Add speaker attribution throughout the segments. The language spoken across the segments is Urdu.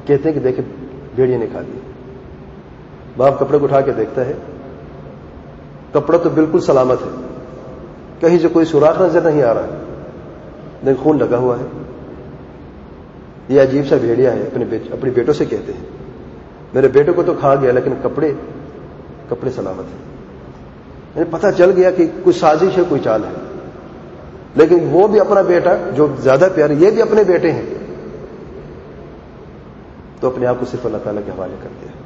Speaker 1: کہتے ہیں کہ دیکھیں بھیڑیے نے کھا لی. باپ کپڑے کو اٹھا کے دیکھتا ہے, کپڑا تو بالکل سلامت ہے, کہیں سے کوئی سوراخ نظر نہیں آ رہا ہے, لیکن خون لگا ہوا ہے. یہ عجیب سا بھیڑیا ہے. اپنے بیٹوں سے کہتے ہیں میرے بیٹے کو تو کھا گیا لیکن کپڑے سلامت ہیں. یعنی پتہ چل گیا کہ کوئی سازش ہے, کوئی چال ہے. لیکن وہ بھی اپنا بیٹا جو زیادہ پیارے, یہ بھی اپنے بیٹے ہیں, تو اپنے آپ کو صرف اللہ تعالیٰ کے حوالے کر دیا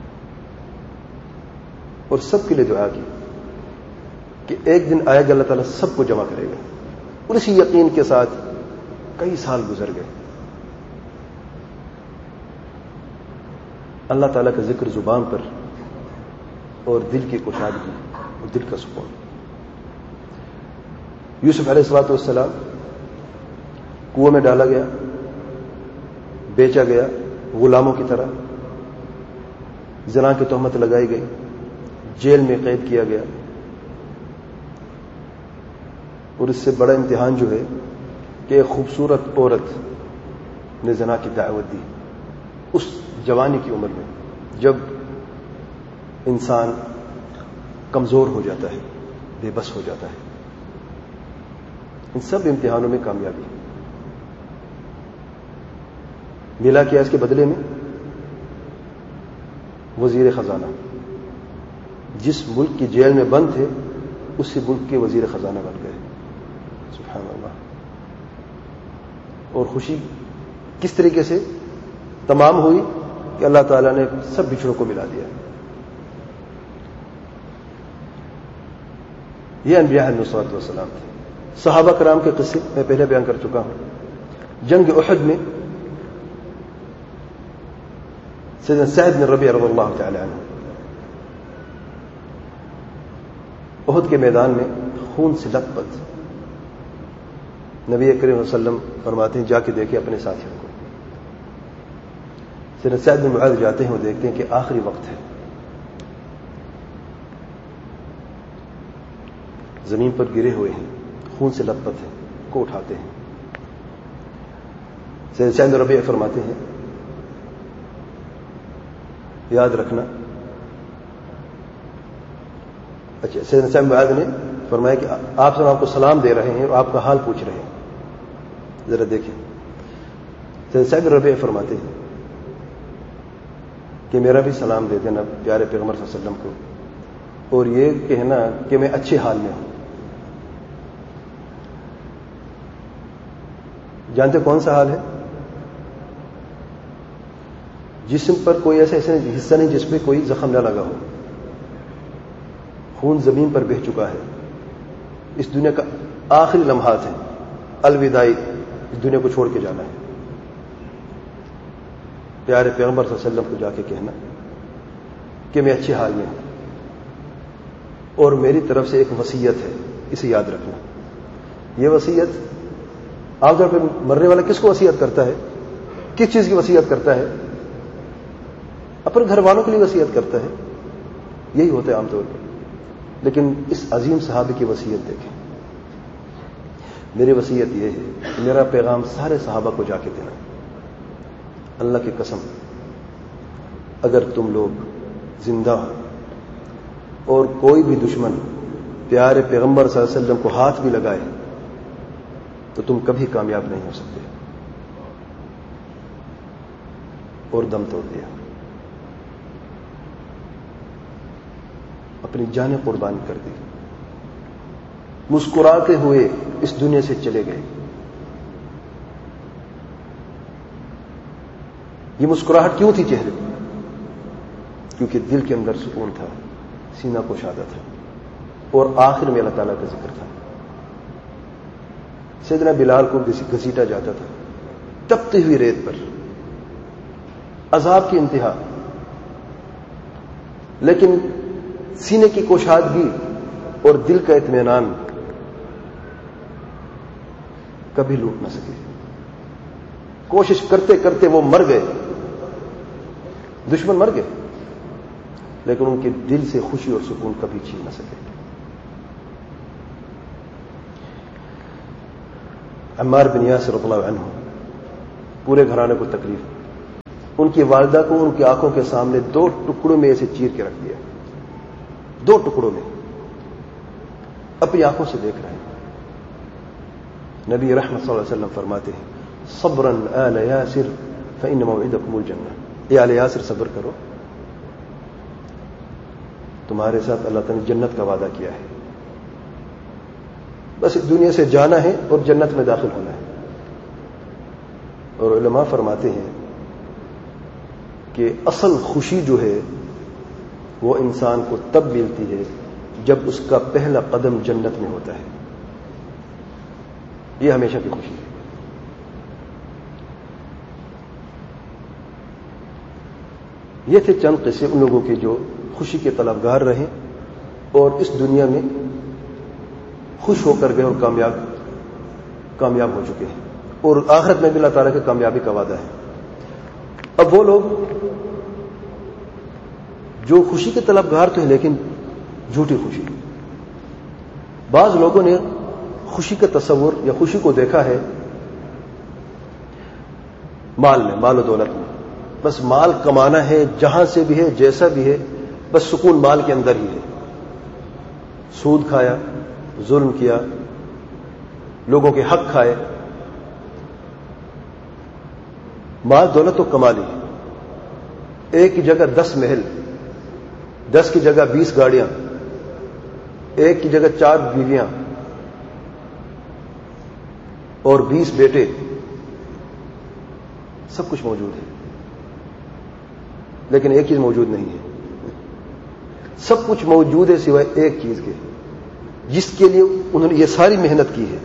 Speaker 1: اور سب کے لیے دعا کی کہ ایک دن آئے گا اللہ تعالیٰ سب کو جمع کرے گا. اور اسی یقین کے ساتھ کئی سال گزر گئے. اللہ تعالیٰ کا ذکر زبان پر اور دل کی کشادگی اور دل کا سکون. یوسف علیہ الصلوۃ والسلام کنویں میں ڈالا گیا, بیچا گیا غلاموں کی طرح, زنا کی تہمت لگائی گئی, جیل میں قید کیا گیا. اور اس سے بڑا امتحان جو ہے کہ ایک خوبصورت عورت نے زنا کی دعوت دی اس جوانی کی عمر میں, جب انسان کمزور ہو جاتا ہے, بے بس ہو جاتا ہے. ان سب امتحانوں میں کامیابی ملا. کیا اس کے بدلے میں وزیر خزانہ, جس ملک کی جیل میں بند تھے اسی ملک کے وزیر خزانہ بن گئے. سبحان اللہ. اور خوشی کس طریقے سے تمام ہوئی کہ اللہ تعالیٰ نے سب بچھڑوں کو ملا دیا. یہ انبیاء علیہ الصلوۃ والسلام تھے. صحابہ کرام کے قصے میں پہلے بیان کر چکا ہوں. جنگ احد میں سیدنا سعد بن ربیعہ رضی اللہ تعالی عنہ احد کے میدان میں خون سے لت پت, نبی کریم صلی اللہ علیہ وسلم فرماتے ہیں جا کے دیکھیں اپنے ساتھیوں کو. سیدنا سعد بن معاذ جاتے ہیں اور دیکھتے ہیں کہ آخری وقت ہے, زمین پر گرے ہوئے ہیں, خون سے لت پت ہیں, کو اٹھاتے ہیں. سیدنا سعد بن ربیعہ فرماتے ہیں یاد رکھنا. اچھا, سیدنا سعد بن معاذ نے فرمایا کہ آپ سے آپ کو سلام دے رہے ہیں اور آپ کا حال پوچھ رہے ہیں, ذرا دیکھیں. سیدنا سعد بن ربیعہ فرماتے ہیں کہ میرا بھی سلام دے دینا پیارے پیغمبر صلی اللہ علیہ وسلم کو, اور یہ کہنا کہ میں اچھے حال میں ہوں. جانتے کون سا حال ہے؟ جسم پر کوئی ایسا حصہ نہیں جس پہ کوئی زخم نہ لگا ہو, خون زمین پر بہہ چکا ہے, اس دنیا کا آخری لمحات ہیں, الوداعی, اس دنیا کو چھوڑ کے جانا ہے. پیارے پیغمبر صلی اللہ علیہ وسلم کو جا کے کہنا کہ میں اچھے حال میں ہوں, اور میری طرف سے ایک وصیت ہے, اسے یاد رکھنا. یہ وصیت عام طور پہ مرنے والا کس کو وصیت کرتا ہے, کس چیز کی وصیت کرتا ہے؟ اپنے گھر والوں کے لیے وصیت کرتا ہے, یہی ہوتا ہے عام طور پر. لیکن اس عظیم صحابی کی وصیت دیکھیں. میری وصیت یہ ہے کہ میرا پیغام سارے صحابہ کو جا کے دینا. اللہ کی قسم, اگر تم لوگ زندہ ہو اور کوئی بھی دشمن پیارے پیغمبر صلی اللہ علیہ وسلم کو ہاتھ بھی لگائے تو تم کبھی کامیاب نہیں ہو سکتے. اور دم توڑ دیا, اپنی جانیں قربان کر دی, مسکراتے ہوئے اس دنیا سے چلے گئے. یہ مسکراہٹ کیوں تھی چہرے پہ؟ کیونکہ دل کے اندر سکون تھا, سینہ کشادہ تھا, اور آخر میں اللہ تعالیٰ کا ذکر تھا. سیدنا بلال کو گھسیٹا جاتا تھا تپتی ہوئی ریت پر, عذاب کی انتہا, لیکن سینے کی کوشادگی اور دل کا اطمینان کبھی لوٹ نہ سکے. کوشش کرتے کرتے وہ مر گئے, دشمن مر گئے, لیکن ان کے دل سے خوشی اور سکون کبھی چھین نہ سکے. عمار بن یاسر رضی اللہ عنہ پورے گھرانے کو تکلیف, ان کی والدہ کو ان کی آنکھوں کے سامنے 2 ٹکڑوں میں ایسے چیر کے رکھ دیا, 2 ٹکڑوں میں, اپنی آنکھوں سے دیکھ رہے ہیں. نبی رحمت صلی اللہ علیہ وسلم فرماتے ہیں صبراً آل یاسر فإن موعدکم الجنہ, اے آل یاسر صبر کرو, تمہارے ساتھ اللہ تعالیٰ نے جنت کا وعدہ کیا ہے, بس اس دنیا سے جانا ہے اور جنت میں داخل ہونا ہے. اور علماء فرماتے ہیں کہ اصل خوشی جو ہے وہ انسان کو تب ملتی ہے جب اس کا پہلا قدم جنت میں ہوتا ہے. یہ ہمیشہ کی خوشی ہے. یہ تھے چند قصے ان لوگوں کے جو خوشی کے طلبگار رہے اور اس دنیا میں خوش ہو کر گئے اور کامیاب ہو چکے ہیں, اور آخرت میں بھی اللہ تعالیٰ کی کامیابی کا وعدہ ہے. اب وہ لوگ جو خوشی کے طلبگار تو ہیں لیکن جھوٹی خوشی. بعض لوگوں نے خوشی کا تصور یا خوشی کو دیکھا ہے مال میں, مال و دولت میں. بس مال کمانا ہے, جہاں سے بھی ہے, جیسا بھی ہے, بس سکون مال کے اندر ہی ہے. سود کھایا, ظلم کیا, لوگوں کے حق کھائے, مال دولت تو کما لی. ایک کی جگہ 10 محل, 10 کی جگہ 20 گاڑیاں, ایک کی جگہ 4 بیویاں اور 20 بیٹے, سب کچھ موجود ہے, لیکن ایک چیز موجود نہیں ہے. سب کچھ موجود ہے سوائے ایک چیز کے, جس کے لیے انہوں نے یہ ساری محنت کی ہے,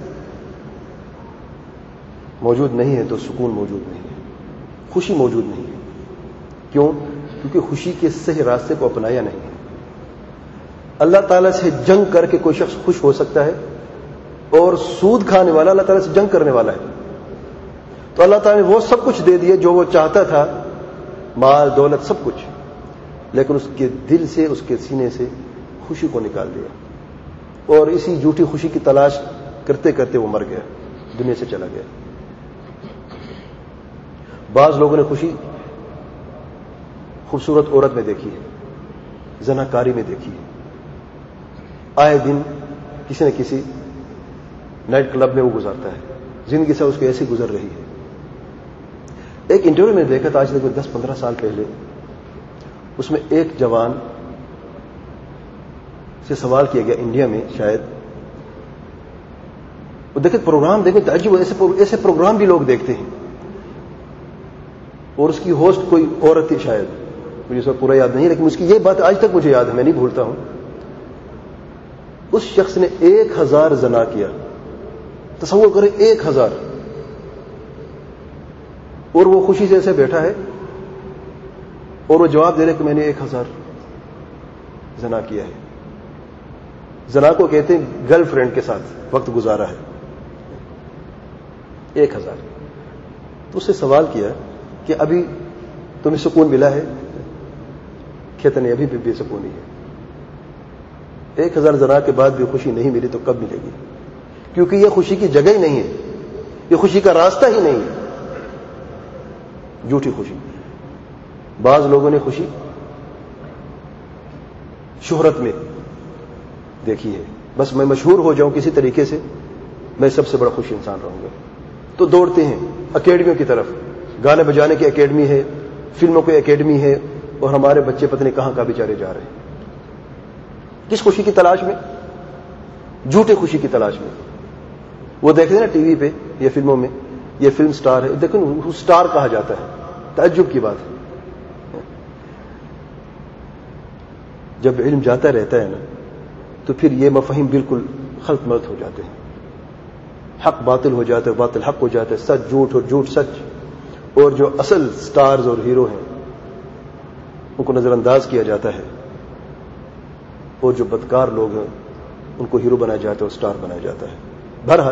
Speaker 1: موجود نہیں ہے. تو سکون موجود نہیں ہے, خوشی موجود نہیں ہے. کیوں؟ کیونکہ خوشی کے صحیح راستے کو اپنایا نہیں ہے. اللہ تعالیٰ سے جنگ کر کے کوئی شخص خوش ہو سکتا ہے, اور سود کھانے والا اللہ تعالیٰ سے جنگ کرنے والا ہے. تو اللہ تعالیٰ نے وہ سب کچھ دے دیا جو وہ چاہتا تھا, مال دولت سب کچھ, لیکن اس کے دل سے, اس کے سینے سے خوشی کو نکال دیا, اور اسی جھوٹی خوشی کی تلاش کرتے کرتے وہ مر گیا, دنیا سے چلا گیا. بعض لوگوں نے خوشی خوبصورت عورت میں دیکھی ہے, زناکاری میں دیکھی ہے. آئے دن کسی نہ کسی نائٹ کلب میں وہ گزارتا ہے, زندگی سے اس کو ایسی گزر رہی ہے. ایک انٹرویو میں دیکھا تھا آج سے 10-15 سال پہلے, اس میں ایک جوان سے سوال کیا گیا انڈیا میں شاید, وہ دیکھیں پروگرام دیکھیں تعجب, ایسے پروگرام بھی لوگ دیکھتے ہیں, اور اس کی ہوسٹ کوئی عورت تھی شاید, مجھے اس کا پورا یاد نہیں, لیکن اس کی یہ بات آج تک مجھے یاد ہے, میں نہیں بھولتا ہوں. اس شخص نے 1000 زنا کیا, تصور کریں 1000, اور وہ خوشی سے ایسے بیٹھا ہے, اور وہ جواب دے رہے کہ میں نے 1000 زنا کیا ہے. زنا کو کہتے ہیں گرل فرینڈ کے ساتھ وقت گزارا ہے. 1000. تو اس سے سوال کیا کہ ابھی تمہیں سکون ملا ہے؟ کہتے نہیں, ابھی بھی بے سکونی ہے. 1000 زنا کے بعد بھی خوشی نہیں ملی تو کب ملے گی؟ کیونکہ یہ خوشی کی جگہ ہی نہیں ہے, یہ خوشی کا راستہ ہی نہیں ہے. جھوٹی خوشی. بعض لوگوں نے خوشی شہرت میں دیکھی ہے, بس میں مشہور ہو جاؤں کسی طریقے سے, میں سب سے بڑا خوش انسان رہوں گا. تو دوڑتے ہیں اکیڈمیوں کی طرف, گانے بجانے کی اکیڈمی ہے, فلموں کی اکیڈمی ہے, اور ہمارے بچے پتہ نہیں کہاں بیچارے جا رہے ہیں. کس خوشی کی تلاش میں؟ جھوٹے خوشی کی تلاش میں. وہ دیکھتے ہیں نا ٹی وی پہ یا فلموں میں, یہ فلم سٹار ہے, دیکھو سٹار کہا جاتا ہے, تعجب کی بات ہے. جب علم جاتا رہتا ہے نا تو پھر یہ مفاہیم بالکل خلط ملط ہو جاتے ہیں, حق باطل ہو جاتا ہے, باطل حق ہو جاتا ہے, سچ جھوٹ اور جھوٹ سچ, اور جو اصل سٹارز اور ہیرو ہیں ان کو نظر انداز کیا جاتا ہے, اور جو بدکار لوگ ہیں ان کو ہیرو بنایا جاتا ہے اور سٹار بنایا جاتا ہے. بہرحال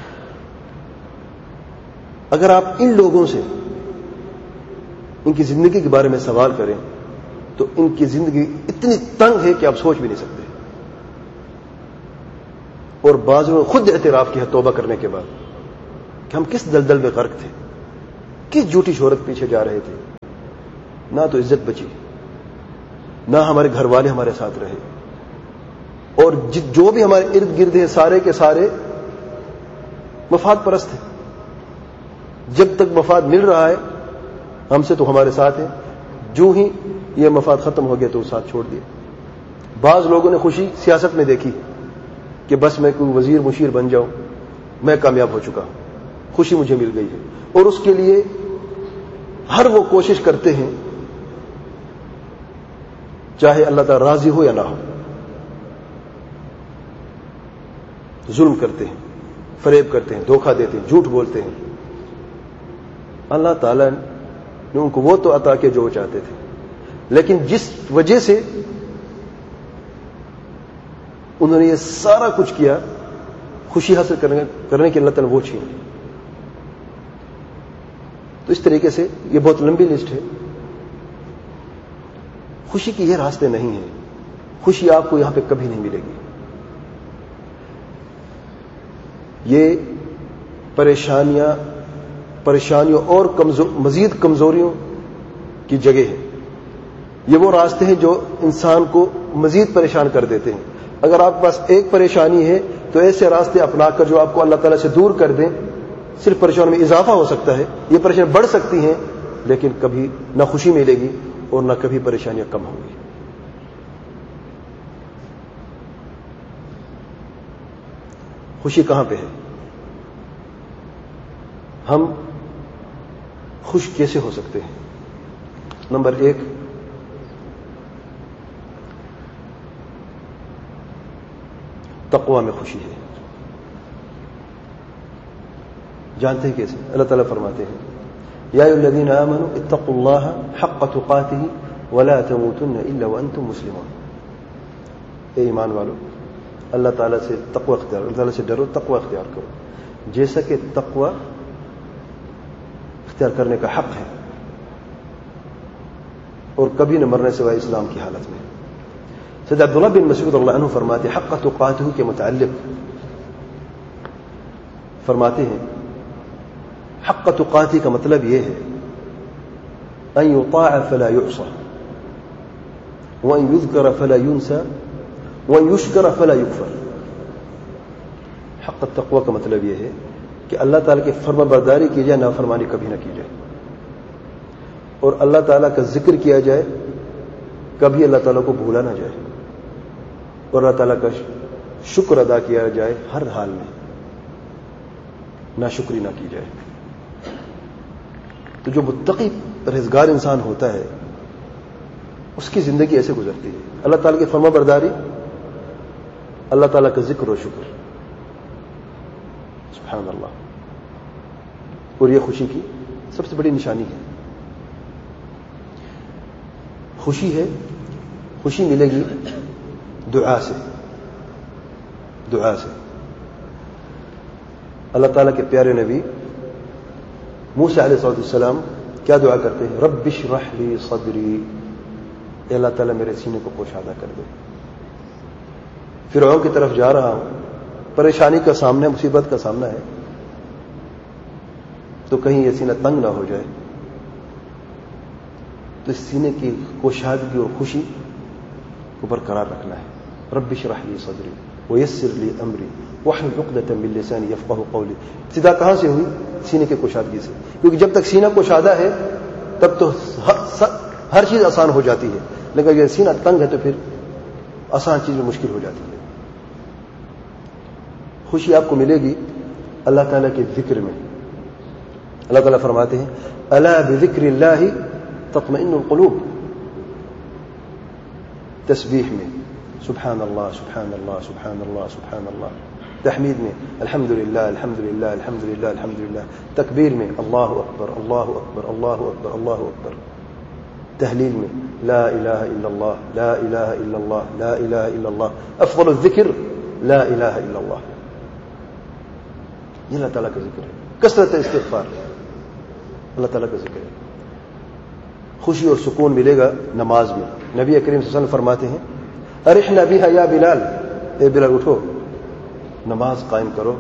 Speaker 1: اگر آپ ان لوگوں سے ان کی زندگی کے بارے میں سوال کریں تو ان کی زندگی اتنی تنگ ہے کہ آپ سوچ بھی نہیں سکتے. اور بعضوں نے خود اعتراف کیا توبہ کرنے کے بعد کہ ہم کس دلدل میں غرق تھے, کس جھوٹی شہرت پیچھے جا رہے تھے, نہ تو عزت بچی، نہ ہمارے گھر والے ہمارے ساتھ رہے، اور جو بھی ہمارے ارد گرد ہیں سارے کے سارے مفاد پرست ہیں. جب تک مفاد مل رہا ہے ہم سے تو ہمارے ساتھ ہیں، جو ہی یہ مفاد ختم ہو گیا تو ساتھ چھوڑ دیا. بعض لوگوں نے خوشی سیاست میں دیکھی کہ بس میں کوئی وزیر مشیر بن جاؤں، میں کامیاب ہو چکا ہوں، خوشی مجھے مل گئی ہے، اور اس کے لیے ہر وہ کوشش کرتے ہیں چاہے اللہ تعالی راضی ہو یا نہ ہو. ظلم کرتے ہیں، فریب کرتے ہیں، دھوکہ دیتے ہیں، جھوٹ بولتے ہیں. اللہ تعالیٰ نے ان کو وہ تو عطا کیا جو وہ چاہتے تھے، لیکن جس وجہ سے انہوں نے یہ سارا کچھ کیا خوشی حاصل کرنے کے اللہ تعالیٰ وہ چھین. تو اس طریقے سے یہ بہت لمبی لسٹ ہے. خوشی کے یہ راستے نہیں ہیں، خوشی آپ کو یہاں پہ کبھی نہیں ملے گی. یہ پریشانیوں اور مزید کمزوریوں کی جگہ ہے. یہ وہ راستے ہیں جو انسان کو مزید پریشان کر دیتے ہیں. اگر آپ کے پاس ایک پریشانی ہے تو ایسے راستے اپنا کر جو آپ کو اللہ تعالیٰ سے دور کر دیں، صرف پریشانی میں اضافہ ہو سکتا ہے. یہ پریشانی بڑھ سکتی ہیں لیکن کبھی نہ خوشی ملے گی اور نہ کبھی پریشانیاں کم ہوں گی. خوشی کہاں پہ ہے؟ ہم خوش کیسے ہو سکتے ہیں؟ نمبر 1، تقوی میں خوشی ہے. جانتے ہیں کیسے؟ اللہ تعالیٰ فرماتے ہیں یا ایھا الذین آمنوا اتقوا اللہ حق تقاتہ ولا تموتن الا وانتم مسلمون. اے ایمان والو، اللہ تعالیٰ سے تقوی اختیار، اللہ تعالیٰ سے ڈرو، تقوی اختیار کرو جیسا کہ تقوی اختیار کرنے کا حق ہے، اور کبھی نہ مرنے سوائے اسلام کی حالت میں. سید عبداللہ بن مسعود رضی اللہ عنہ فرماتے حق تقاتہ کے متعلق فرماتے ہیں حق تقاتی کا مطلب یہ ہے ان یطاع فلا یعصى وان یذکر فلا ینسى وان یشکر فلا یکفر. حق التقوی کا مطلب یہ ہے کہ اللہ تعالیٰ کی فرما برداری کی جائے، نافرمانی کبھی نہ کی جائے، اور اللہ تعالیٰ کا ذکر کیا جائے، کبھی اللہ تعالیٰ کو بھولا نہ جائے، اور اللہ تعالیٰ کا شکر ادا کیا جائے ہر حال میں، ناشکری نہ کی جائے. تو جو متقی پرہیزگار انسان ہوتا ہے اس کی زندگی ایسے گزرتی ہے، اللہ تعالیٰ کی فرما برداری، اللہ تعالیٰ کا ذکر و شکر. سبحان اللہ. اور یہ خوشی کی سب سے بڑی نشانی ہے. خوشی ہے، خوشی ملے گی دعا سے. دعا سے اللہ تعالیٰ کے پیارے نبی موسیٰ علیہ السلام کیا دعا کرتے ہیں؟ رب اشرح لی صدری، اے اللہ تعالیٰ میرے سینے کو کوشادہ کر دے. فرعون کی طرف جا رہا ہوں، پریشانی کا سامنا، مصیبت کا سامنا ہے، تو کہیں یہ سینہ تنگ نہ ہو جائے. تو اس سینے کی کوشادگی اور خوشی کو برقرار رکھنا ہے. رب اشرح لی صدری ویسر لی امری واحلل عقدۃ من لسانی یفقهوا قولی. ابتدا کہاں سے ہوئی؟ سینے کی کوشادگی سے، کیونکہ جب تک سینہ کوشادہ ہے تب تو ہر چیز آسان ہو جاتی ہے، لیکن اگر سینہ تنگ ہے تو پھر آسان چیز مشکل ہو جاتی ہے. خوشی آپ کو ملے گی اللہ تعالیٰ کے ذکر میں. اللہ تعالیٰ فرماتے ہیں الا بذکر اللہ تطمئن القلوب. تسبیح میں سبحان اللہ سبحان اللہ سبحان اللہ سبحان اللہ. تحمید میں الحمدللہ الحمدللہ الحمدللہ الحمدللہ. تکبیر میں اللہ اکبر اللہ اکبر اللہ اکبر اللہ اکبر. تحلیل میں لا الہ الا اللہ لا الہ الا اللہ لا الہ الا اللہ. افضل الذکر لا الہ الا اللہ. یہ اللہ تعالیٰ کا ذکر ہے. کثرت استغفار اللہ تعالیٰ کا ذکر ہے. خوشی اور سکون ملے گا نماز میں. نبی کریم صلی اللہ علیہ وسلم فرماتے ہیں ارحنا بها یا بلال، اے بلال اٹھو نماز قائم کرو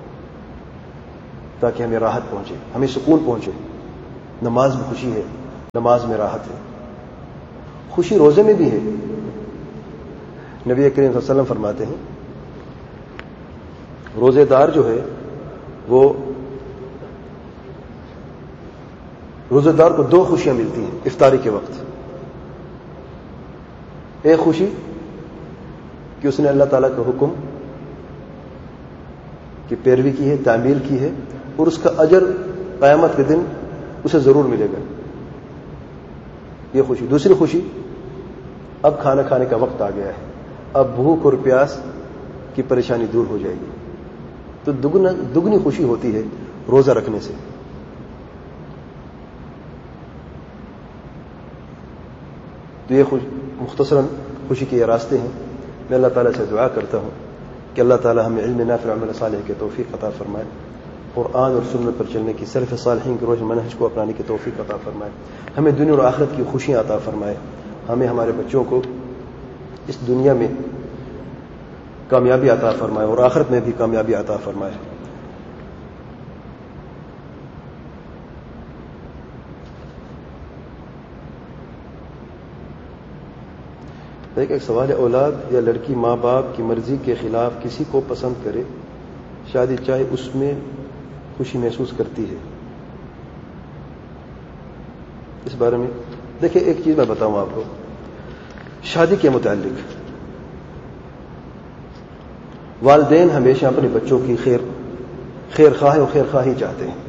Speaker 1: تاکہ ہمیں راحت پہنچے، ہمیں سکون پہنچے. نماز میں خوشی ہے. نماز میں راحت ہے. خوشی روزے میں بھی ہے. نبی کریم صلی اللہ علیہ وسلم فرماتے ہیں روزے دار جو ہے وہ روزے دار کو 2 خوشیاں ملتی ہیں افطاری کے وقت. ایک خوشی کہ اس نے اللہ تعالیٰ کا حکم کی پیروی کی ہے, تعمیل کی ہے, اور اس کا اجر قیامت کے دن اسے ضرور ملے گا. یہ خوشی. دوسری خوشی اب کھانا کھانے کا وقت آ گیا ہے, اب بھوک اور پیاس کی پریشانی دور ہو جائے گی. تو دگنی خوشی ہوتی ہے روزہ رکھنے سے. تو یہ مختصراً خوشی کے یہ راستے ہیں. میں اللہ تعالیٰ سے دعا کرتا ہوں کہ اللہ تعالیٰ ہمیں علم نافع و عمل صالح کی توفیق عطا فرمائے, قرآن اور سنت پر چلنے کی, سلف صالحین کے روش منہج کو اپنانے کی توفیق عطا فرمائے, ہمیں دنیا اور آخرت کی خوشیاں عطا فرمائے, ہمیں ہمارے بچوں کو اس دنیا میں کامیابی عطا فرمائے اور آخرت میں بھی کامیابی عطا فرمائے. ایک سوال ہے, اولاد یا لڑکی ماں باپ کی مرضی کے خلاف کسی کو پسند کرے, شادی چاہے اس میں خوشی محسوس کرتی ہے. اس بارے میں دیکھیں ایک چیز میں بتاؤں آپ کو. شادی کے متعلق والدین ہمیشہ اپنے بچوں کی خیر خواہ اور خیر خواہی چاہتے ہیں.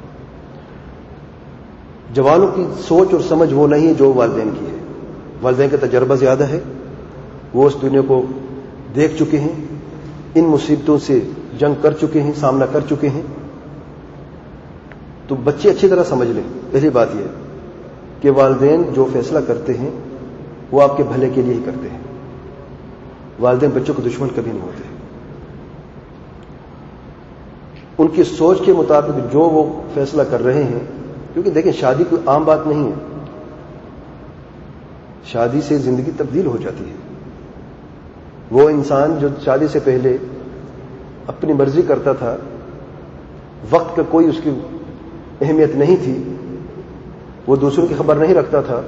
Speaker 1: جوانوں کی سوچ اور سمجھ وہ نہیں جو والدین کی ہے. والدین کا تجربہ زیادہ ہے, وہ اس دنیا کو دیکھ چکے ہیں, ان مصیبتوں سے جنگ کر چکے ہیں, سامنا کر چکے ہیں. تو بچے اچھی طرح سمجھ لیں. پہلی بات یہ کہ والدین جو فیصلہ کرتے ہیں وہ آپ کے بھلے کے لیے ہی کرتے ہیں. والدین بچوں کے دشمن کبھی نہیں ہوتے. ان کی سوچ کے مطابق جو وہ فیصلہ کر رہے ہیں, کیونکہ دیکھیں شادی کوئی عام بات نہیں ہے. شادی سے زندگی تبدیل ہو جاتی ہے. وہ انسان جو شادی سے پہلے اپنی مرضی کرتا تھا, وقت کا کوئی اس کی اہمیت نہیں تھی, وہ دوسروں کی خبر نہیں رکھتا تھا,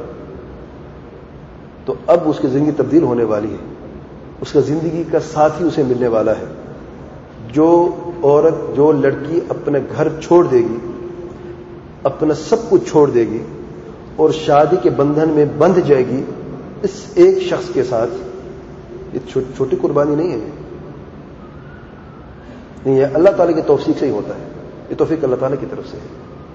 Speaker 1: تو اب اس کی زندگی تبدیل ہونے والی ہے. اس کا زندگی کا ساتھی اسے ملنے والا ہے. جو عورت, جو لڑکی اپنے گھر چھوڑ دے گی, اپنا سب کچھ چھوڑ دے گی اور شادی کے بندھن میں بندھ جائے گی اس ایک شخص کے ساتھ, یہ چھوٹی قربانی نہیں ہے. نہیں, یہ اللہ تعالیٰ کی توفیق سے ہی ہوتا ہے. یہ توفیق اللہ تعالیٰ کی طرف سے ہے.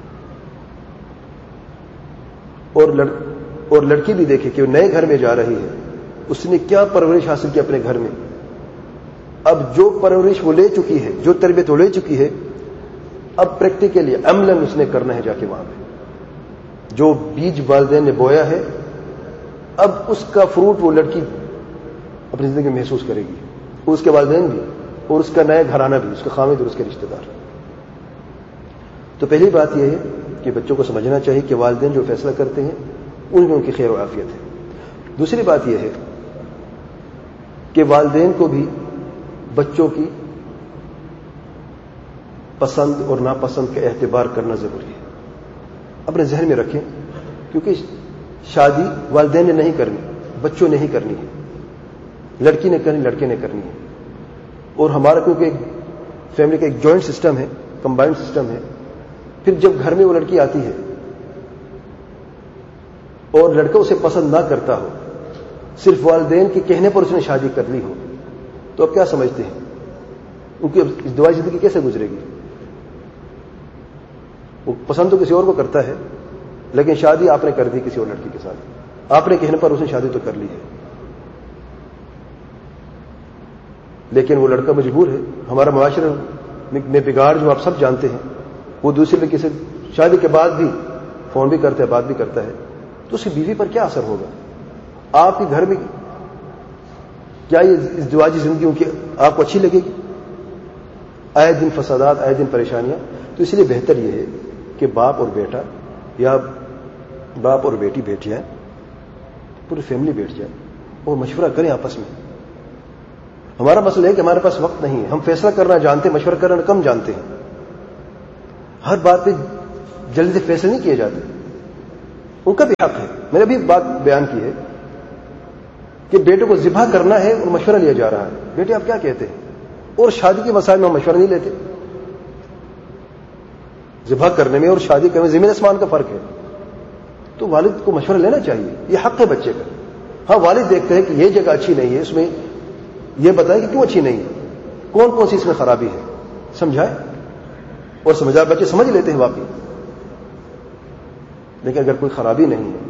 Speaker 1: اور لڑکی بھی دیکھے کہ وہ نئے گھر میں جا رہی ہے, اس نے کیا پرورش حاصل کی اپنے گھر میں. اب جو پرورش وہ لے چکی ہے, جو تربیت وہ لے چکی ہے, اب پریکٹیکلی عملاً اس نے کرنا ہے جا کے وہاں پہ. جو بیج والدین نے بویا ہے, اب اس کا فروٹ وہ لڑکی اپنی زندگی میں محسوس کرے گی, اور اس کے والدین بھی, اور اس کا نیا گھرانہ بھی, اس کے خامد اور اس کے رشتہ دار. تو پہلی بات یہ ہے کہ بچوں کو سمجھنا چاہیے کہ والدین جو فیصلہ کرتے ہیں ان میں ان کی خیر و عافیت ہے. دوسری بات یہ ہے کہ والدین کو بھی بچوں کی پسند اور ناپسند کا اعتبار کرنا ضروری ہے. اپنے ذہن میں رکھیں, کیونکہ شادی والدین نے نہیں کرنی, بچوں نے ہی کرنی ہے. لڑکی نے کرنی, لڑکے نے کرنی ہے. اور ہمارا کیونکہ ایک فیملی کا ایک جوائنٹ سسٹم ہے, کمبائنڈ سسٹم ہے. پھر جب گھر میں وہ لڑکی آتی ہے اور لڑکا اسے پسند نہ کرتا ہو, صرف والدین کے کہنے پر اس نے شادی کر لی ہو, تو اب کیا سمجھتے ہیں ان کی ازدواجی زندگی کیسے گزرے گی؟ وہ پسند تو کسی اور کو کرتا ہے, لیکن شادی آپ نے کر دی کسی اور لڑکی کے ساتھ, آپ نے کہنے پر اس نے شادی تو کر لی ہے, لیکن وہ لڑکا مجبور ہے. ہمارا معاشرے میں بگاڑ جو آپ سب جانتے ہیں, وہ دوسری لڑکی سے شادی کے بعد بھی فون بھی کرتا ہے, بات بھی کرتا ہے, تو اس کی بیوی پر کیا اثر ہوگا؟ آپ کے گھر میں کیا یہ ازدواجی زندگی ان کی آپ کو اچھی لگے گی؟ آئے دن فسادات, آئے دن پریشانیاں. تو اس لیے بہتر یہ ہے کہ باپ اور بیٹا یا باپ اور بیٹی بیٹھ جائیں, پوری فیملی بیٹھ جائے اور مشورہ کریں آپس میں. ہمارا مسئلہ ہے کہ ہمارے پاس وقت نہیں ہے, ہم فیصلہ کرنا جانتے, مشورہ کرنا کم جانتے ہیں. ہر بات پہ جلدی سے فیصلے نہیں کیے جاتے. ان کا بھی حق ہے. میں نے ابھی بات بیان کی ہے کہ بیٹے کو ذبح کرنا ہے اور مشورہ لیا جا رہا ہے. بیٹے آپ کیا کہتے ہیں؟ اور شادی کے مسائل میں ہم مشورہ نہیں لیتے. ذبح کرنے میں اور شادی کرنے میں زمین آسمان کا فرق ہے. تو والد کو مشورہ لینا چاہیے, یہ حق ہے بچے کا. ہاں والد دیکھتے ہیں کہ یہ جگہ اچھی نہیں ہے, اس میں یہ بتائیں کہ کیوں اچھی نہیں ہے, کون کون سی اس میں خرابی ہے, سمجھائے, اور سمجھدار بچے سمجھ لیتے ہیں واقعی. لیکن اگر کوئی خرابی نہیں ہے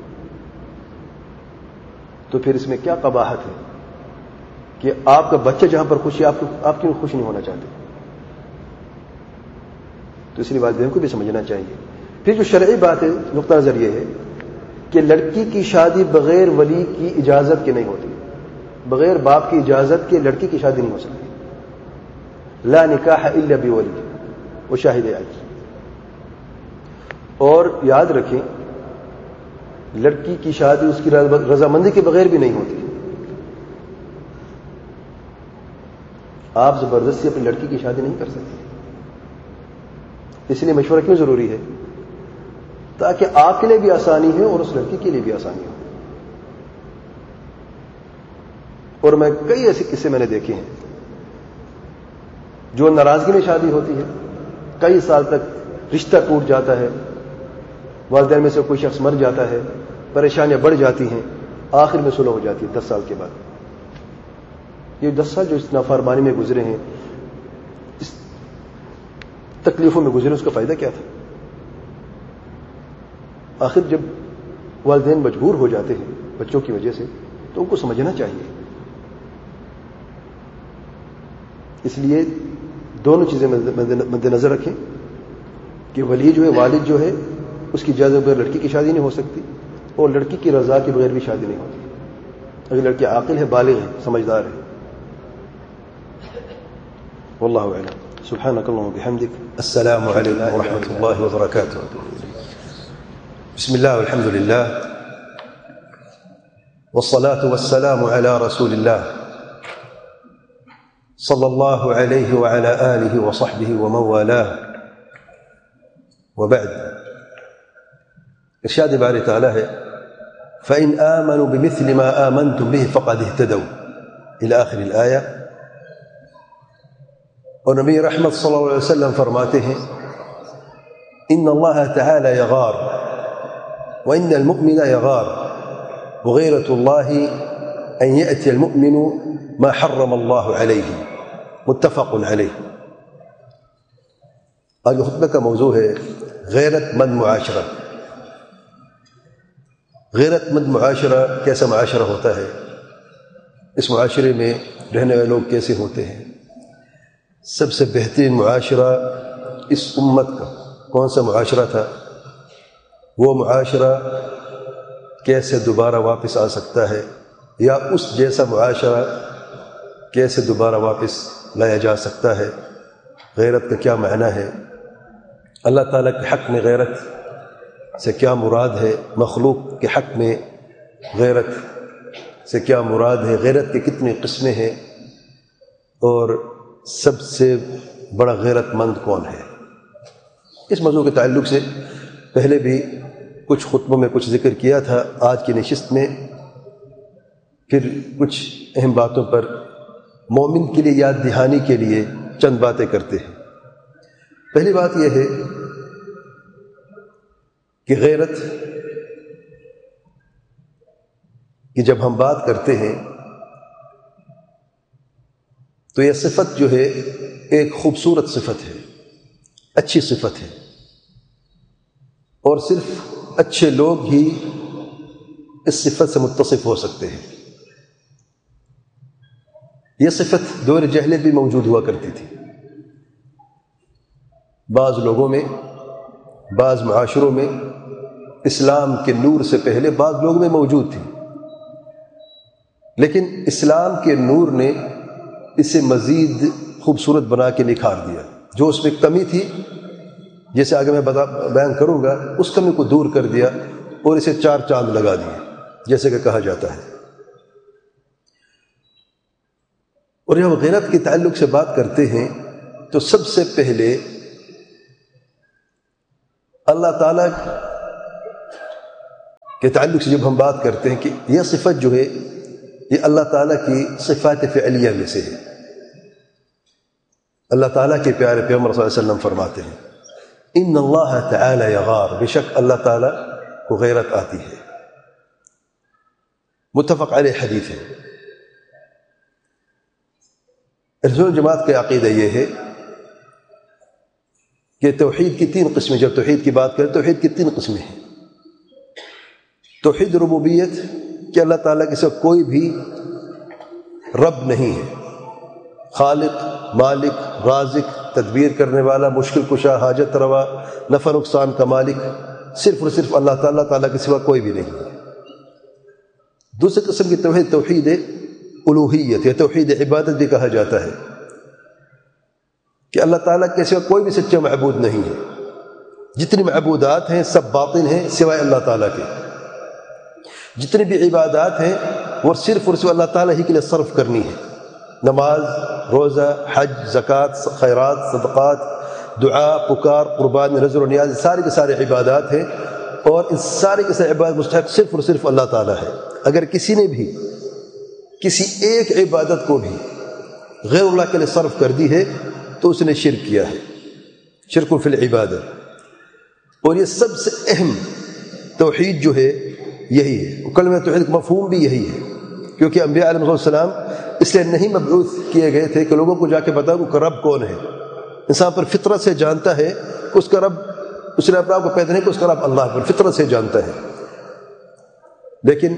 Speaker 1: تو پھر اس میں کیا قباحت ہے کہ آپ کا بچہ جہاں پر خوش ہے آپ کیوں خوش نہیں ہونا چاہتے؟ تو اس لیے والدین کو بھی سمجھنا چاہیے. پھر جو شرعی بات ہے, نقطہ نظر یہ ہے کہ لڑکی کی شادی بغیر ولی کی اجازت کے نہیں ہوتی. بغیر باپ کی اجازت کے لڑکی کی شادی نہیں ہو سکتی. لا نکاح الا بولی, وہ شاہد آج. اور یاد رکھیں لڑکی کی شادی اس کی رضامندی کے بغیر بھی نہیں ہوتی. آپ زبردستی اپنی لڑکی کی شادی نہیں کر سکتے. اس لیے مشورہ کیوں ضروری ہے؟ تاکہ آپ کے لیے بھی آسانی ہے اور اس لڑکی کے لیے بھی آسانی ہو. اور میں کئی ایسے قصے میں نے دیکھے ہیں جو ناراضگی میں شادی ہوتی ہے, کئی سال تک رشتہ ٹوٹ جاتا ہے, والدین میں سے کوئی شخص مر جاتا ہے, پریشانیاں بڑھ جاتی ہیں, آخر میں صلح ہو جاتی ہے 10 سال کے بعد. یہ 10 سال جو اس نافرمانی میں گزرے ہیں, اس تکلیفوں میں گزرے, اس کا فائدہ کیا تھا؟ آخر جب والدین مجبور ہو جاتے ہیں بچوں کی وجہ سے تو ان کو سمجھنا چاہیے. اس لیے دونوں چیزیں مد نظر رکھیں کہ ولی جو ہے, والد جو ہے, اس کی اجازت بغیر لڑکی کی شادی نہیں ہو سکتی, اور لڑکی کی رضا کے بغیر بھی شادی نہیں ہوتی. اگر لڑکی عاقل ہے, بالغ ہے, سمجھدار ہے. واللہ اعلم. سبحانک اللہم وبحمدک, السلام علیکم ورحمۃ اللہ وبرکاتہ. بسم الله والحمد لله والصلاة والسلام على رسول الله صلى الله عليه وعلى آله وصحبه ومن والاه, وبعد. ارشاد باری تعالی ہے فإن آمنوا بمثل ما آمنتم به فقد اهتدوا إلى آخر الآية. اور نبی رحمت صلی اللہ علیہ وسلم فرماتے ہیں ان اللہ تعالی یغار وإن المؤمن يغار وغيرة الله أن يأتي المؤمن ما حرم الله عليه, متفق عليه. آج خطبہ کا موضوع ہے غیرت مند معاشرہ. غیرت مند معاشرہ کیسا معاشرہ ہوتا ہے, اس معاشرے میں رہنے والے لوگ کیسے ہوتے ہیں. سب سے بہترین معاشرہ اس امت کا کون سا معاشرہ تھا, وہ معاشرہ کیسے دوبارہ واپس آ سکتا ہے, یا اس جیسا معاشرہ کیسے دوبارہ واپس لایا جا سکتا ہے. غیرت کا کیا معنی ہے, اللہ تعالیٰ کے حق میں غیرت سے کیا مراد ہے, مخلوق کے حق میں غیرت سے کیا مراد ہے, غیرت کی کتنی قسمیں ہیں, اور سب سے بڑا غیرت مند کون ہے. اس موضوع کے تعلق سے پہلے بھی کچھ خطبوں میں کچھ ذکر کیا تھا. آج کی نشست میں پھر کچھ اہم باتوں پر مومن کے لیے یاد دہانی کے لیے چند باتیں کرتے ہیں. پہلی بات یہ ہے کہ غیرت کی جب ہم بات کرتے ہیں تو یہ صفت جو ہے ایک خوبصورت صفت ہے, اچھی صفت ہے, اور صرف اچھے لوگ ہی اس صفت سے متصف ہو سکتے ہیں. یہ صفت دور جہلیت بھی موجود ہوا کرتی تھی. بعض لوگوں میں, بعض معاشروں میں اسلام کے نور سے پہلے بعض لوگوں میں موجود تھی, لیکن اسلام کے نور نے اسے مزید خوبصورت بنا کے نکھار دیا. جو اس میں کمی تھی, جیسے آگے میں بیان کروں گا, اس کمی کو دور کر دیا اور اسے 4 چاند لگا دیے, جیسے کہ کہا جاتا ہے. اور جب غیرت کے تعلق سے بات کرتے ہیں تو سب سے پہلے اللہ تعالیٰ کے تعلق سے جب ہم بات کرتے ہیں کہ یہ صفت جو ہے یہ اللہ تعالیٰ کی صفات فعلیہ میں سے ہے. اللہ تعالیٰ کے پیارے پیغمبر صلی اللہ علیہ وسلم فرماتے ہیں ان اللہ تعالی یغار، بے شک اللہ تعالیٰ کو غیرت آتی ہے. متفق علیہ حدیث ہے. اہل جماعت کا عقیدہ یہ ہے کہ توحید کی 3 قسمیں، جب توحید کی بات کریں توحید کی 3 قسمیں ہیں. توحید ربوبیت کہ اللہ تعالیٰ کے سوا کوئی بھی رب نہیں ہے، خالق، مالک، رازق، تدبیر کرنے والا، مشکل کشا، حاجت روا، نفع نقصان کا مالک صرف اور صرف اللہ تعالیٰ کے سوا کوئی بھی نہیں ہے. دوسری قسم کی توحید توحید الوہیت یا توحید عبادت بھی کہا جاتا ہے کہ اللہ تعالیٰ کے سوا کوئی بھی سچا معبود نہیں ہے. جتنی معبودات ہیں سب باطل ہیں سوائے اللہ تعالیٰ کے. جتنی بھی عبادات ہیں وہ صرف اور صرف اللہ تعالیٰ ہی کے لیے صرف کرنی ہے. نماز، روزہ، حج، زکوٰۃ، خیرات، صدقات، دعا، پکار، قربان، نذر و نیاز، سارے کے سارے عبادات ہیں اور ان سارے کے سارے عبادت مستحق صرف اور صرف اللہ تعالیٰ ہے. اگر کسی نے بھی کسی ایک عبادت کو بھی غیر اللہ کے لیے صرف کر دی ہے تو اس نے شرک کیا ہے، شرک فی العبادہ. اور یہ سب سے اہم توحید جو ہے یہی ہے. کلمہ توحید کا مفہوم بھی یہی ہے، کیونکہ انبیاء علیہ السلام اس لیے نہیں مبعوث کیے گئے تھے کہ لوگوں کو جا کے بتاؤ کہ رب کون ہے. انسان پر فطرت سے جانتا ہے کہ اس کا رب، اس نے اپنے آپ کو پیدا نہیں کہ اس کا رب اللہ پر فطرت سے جانتا ہے. لیکن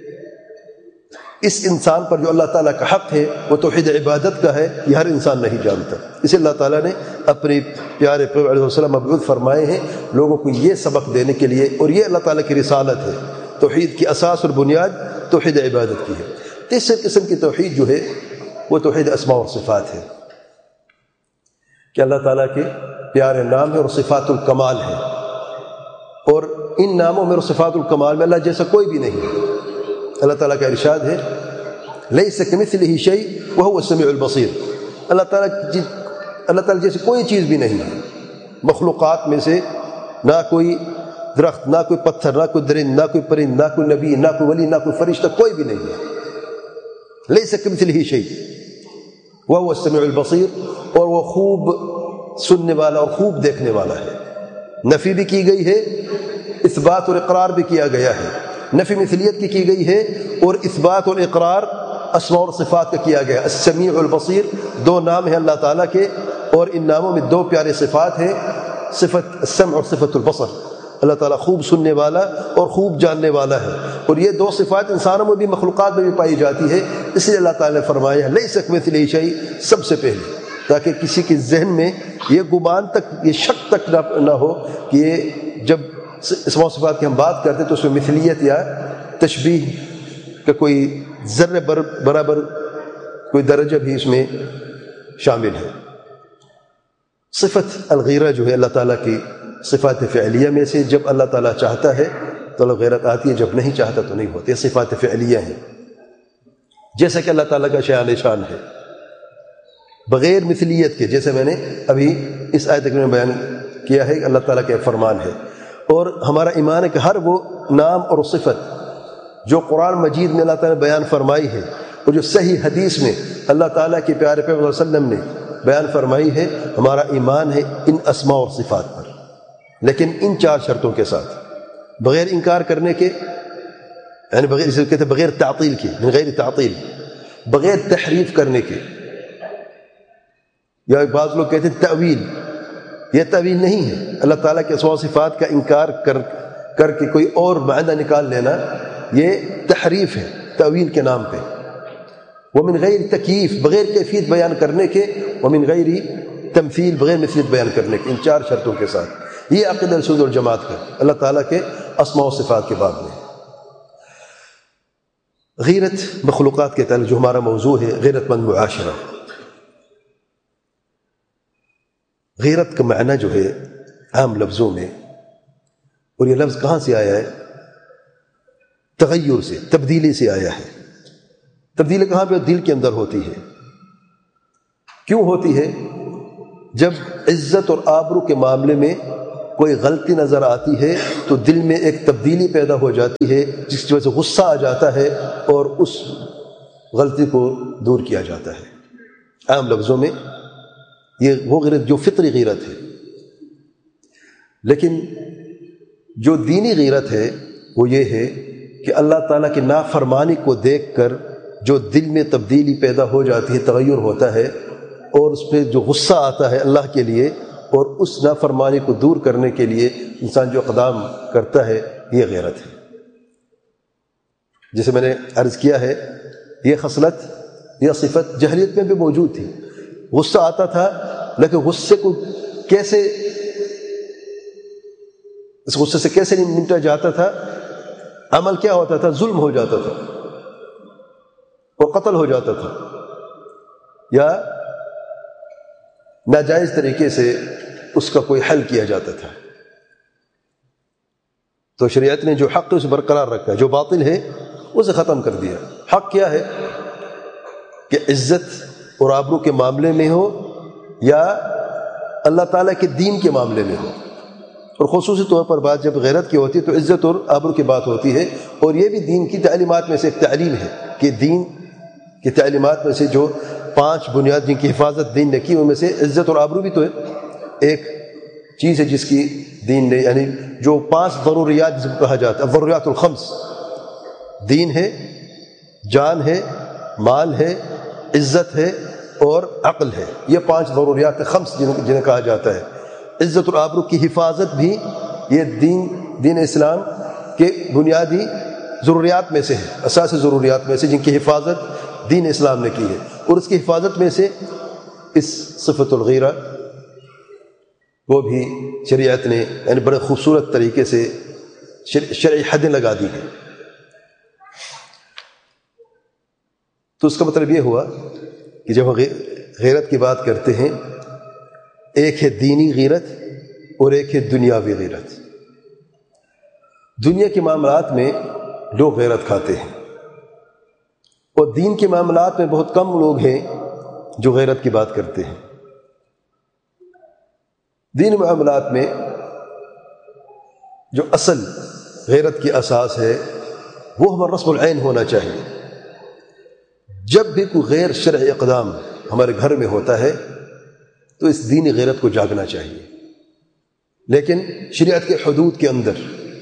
Speaker 1: اس انسان پر جو اللہ تعالیٰ کا حق ہے وہ توحید عبادت کا ہے، یہ ہر انسان نہیں جانتا. اسے اللہ تعالیٰ نے اپنے پیارے پیغمبر علیہ السلام مبعوث فرمائے ہیں لوگوں کو یہ سبق دینے کے لیے، اور یہ اللہ تعالیٰ کی رسالت ہے. توحید کی اساس اور بنیاد توحید عبادت کی ہے. تیسری قسم کی توحید جو ہے وہ توحید اسماء اور صفات ہے کہ اللہ تعالیٰ کے پیارے نام ہیں اور صفات الکمال ہے، اور ان ناموں میں اور صفات الکمال میں اللہ جیسا کوئی بھی نہیں ہے. اللہ تعالیٰ کا ارشاد ہے لیس کمثلہ شیء وہو السمیع البصیر. اللہ تعالیٰ جیسے کوئی چیز بھی نہیں ہے. مخلوقات میں سے نہ کوئی درخت، نہ کوئی پتھر، نہ کوئی درند، نہ کوئی پرند، نہ کوئی نبی، نہ کوئی ولی، نہ کوئی فرشتہ، کوئی بھی نہیں ہے. لیس کمثلہ شیء وہو السمیع البصیر، اور وہ خوب سننے والا اور خوب دیکھنے والا ہے. نفی بھی کی گئی ہے، اثبات اور اقرار بھی کیا گیا ہے. نفی مثلیت کی گئی ہے اور اثبات اور اقرار اسماء اور صفات کا کیا گیا. السمیع البصیر 2 نام ہیں اللہ تعالیٰ کے، اور ان ناموں میں 2 پیارے صفات ہیں، صفت السمع اور صفت البصر. اللہ تعالیٰ خوب سننے والا اور خوب جاننے والا ہے، اور یہ 2 صفات انسانوں میں بھی مخلوقات میں بھی پائی جاتی ہے. اس لیے اللہ تعالیٰ نے فرمایا لیس کمثلہ شیء سب سے پہلے، تاکہ کسی کے ذہن میں یہ گمان تک، یہ شک تک نہ ہو کہ یہ جب اسماء و صفات کی ہم بات کرتے تو اس میں مثلیت یا تشبیہ کا کوئی ذرے برابر کوئی درجہ بھی اس میں شامل ہے. صفت الغیرہ جو ہے اللہ تعالیٰ کی صفات فعلیہ میں سے، جب اللہ تعالیٰ چاہتا ہے تو اللہ غیرت آتی ہے، جب نہیں چاہتا تو نہیں ہوتی. صفات فعلیہ ہیں جیسا کہ اللہ تعالیٰ کا شان شان ہے بغیر مثلیت کے، جیسے میں نے ابھی اس آیت میں بیان کیا ہے. اللہ تعالیٰ کا فرمان ہے، اور ہمارا ایمان ہے کہ ہر وہ نام اور صفت جو قرآن مجید میں اللہ تعالیٰ نے بیان فرمائی ہے اور جو صحیح حدیث میں اللہ تعالیٰ کے پیارے پیغمبر صلی اللہ علیہ وسلم نے بیان فرمائی ہے، ہمارا ایمان ہے ان اسماء اور صفات پر، لیکن ان 4 شرطوں کے ساتھ، بغیر انکار کرنے کے، یعنی بغیر، اسے کہتے ہیں بغیر تعطیل کے، من غیر تعطیل، بغیر تحریف کرنے کے، یا بعض لوگ کہتے ہیں تأویل. یہ تعویل نہیں ہے. اللہ تعالیٰ کے اسماء و صفات کا انکار کر کے کوئی اور معنی نکال لینا یہ تحریف ہے تعویل کے نام پہ. ومن غیر تکییف، بغیر کیفیت بیان کرنے کے، ومن غیر تمثیل، بغیر مثلیت بیان کرنے کے، ان 4 شرطوں کے ساتھ. یہ عقیدہ اہل سنت والجماعت کا اللہ تعالیٰ کے اسماء و صفات کے باب میں. غیرت مخلوقات کے تعلق جو ہمارا موضوع ہے، غیرت مند معاشرہ. غیرت کا معنی جو ہے عام لفظوں میں، اور یہ لفظ کہاں سے آیا ہے؟ تغیر سے، تبدیلی سے آیا ہے. تبدیلی کہاں پہ؟ دل کے اندر ہوتی ہے. کیوں ہوتی ہے؟ جب عزت اور آبرو کے معاملے میں کوئی غلطی نظر آتی ہے تو دل میں ایک تبدیلی پیدا ہو جاتی ہے، جس کی وجہ سے غصہ آ جاتا ہے اور اس غلطی کو دور کیا جاتا ہے۔ عام لفظوں میں یہ وہ غیرت جو فطری غیرت ہے، لیکن جو دینی غیرت ہے وہ یہ ہے کہ اللہ تعالیٰ کی نافرمانی کو دیکھ کر جو دل میں تبدیلی پیدا ہو جاتی ہے، تغیر ہوتا ہے، اور اس پہ جو غصہ آتا ہے اللہ کے لیے، اور اس نافرمانی کو دور کرنے کے لیے انسان جو اقدام کرتا ہے، یہ غیرت ہے۔ جیسے میں نے عرض کیا ہے، یہ خصلت یا صفت جاہلیت میں بھی موجود تھی۔ غصہ آتا تھا، لیکن غصے کو کیسے، اس غصے سے کیسے نمٹا جاتا تھا؟ عمل کیا ہوتا تھا؟ ظلم ہو جاتا تھا اور قتل ہو جاتا تھا، یا ناجائز طریقے سے اس کا کوئی حل کیا جاتا تھا۔ تو شریعت نے جو حق ہے اسے برقرار رکھا، جو باطل ہے اسے ختم کر دیا۔ حق کیا ہے؟ کہ عزت اور آبرو کے معاملے میں ہو یا اللہ تعالیٰ کے دین کے معاملے میں ہو، اور خصوصی طور پر بات جب غیرت کی ہوتی ہے تو عزت اور آبرو کی بات ہوتی ہے، اور یہ بھی دین کی تعلیمات میں سے ایک تعلیم ہے کہ دین کی تعلیمات میں سے جو 5 بنیاد جن کی حفاظت دین نے کی، ان میں سے عزت اور آبرو بھی تو ہے ایک چیز ہے جس کی دین نے، یعنی جو 5 ضروریات جس کو کہا جاتا ہے، ضروریات الخمس، دین ہے، جان ہے، مال ہے، عزت ہے اور عقل ہے، یہ 5 ضروریات خمس جنہیں کہا جاتا ہے۔ عزت اور آبرو کی حفاظت بھی یہ دین اسلام کے بنیادی ضروریات میں سے ہے، اساسی ضروریات میں سے جن کی حفاظت دین اسلام نے کی ہے، اور اس کی حفاظت میں سے اس صفت الغیرہ وہ بھی شریعت نے یعنی بڑے خوبصورت طریقے سے شرعی حدیں لگا دی ہیں۔ تو اس کا مطلب یہ ہوا کہ جب ہم غیرت کی بات کرتے ہیں، ایک ہے دینی غیرت اور ایک ہے دنیاوی غیرت۔ دنیا کے معاملات میں لوگ غیرت کھاتے ہیں، اور دین کے معاملات میں بہت کم لوگ ہیں جو غیرت کی بات کرتے ہیں۔ دین معاملات میں جو اصل غیرت کی اساس ہے وہ ہمارا رسم العین ہونا چاہیے۔ جب بھی کوئی غیر شرعی اقدام ہمارے گھر میں ہوتا ہے تو اس دینی غیرت کو جاگنا چاہیے، لیکن شریعت کے حدود کے اندر۔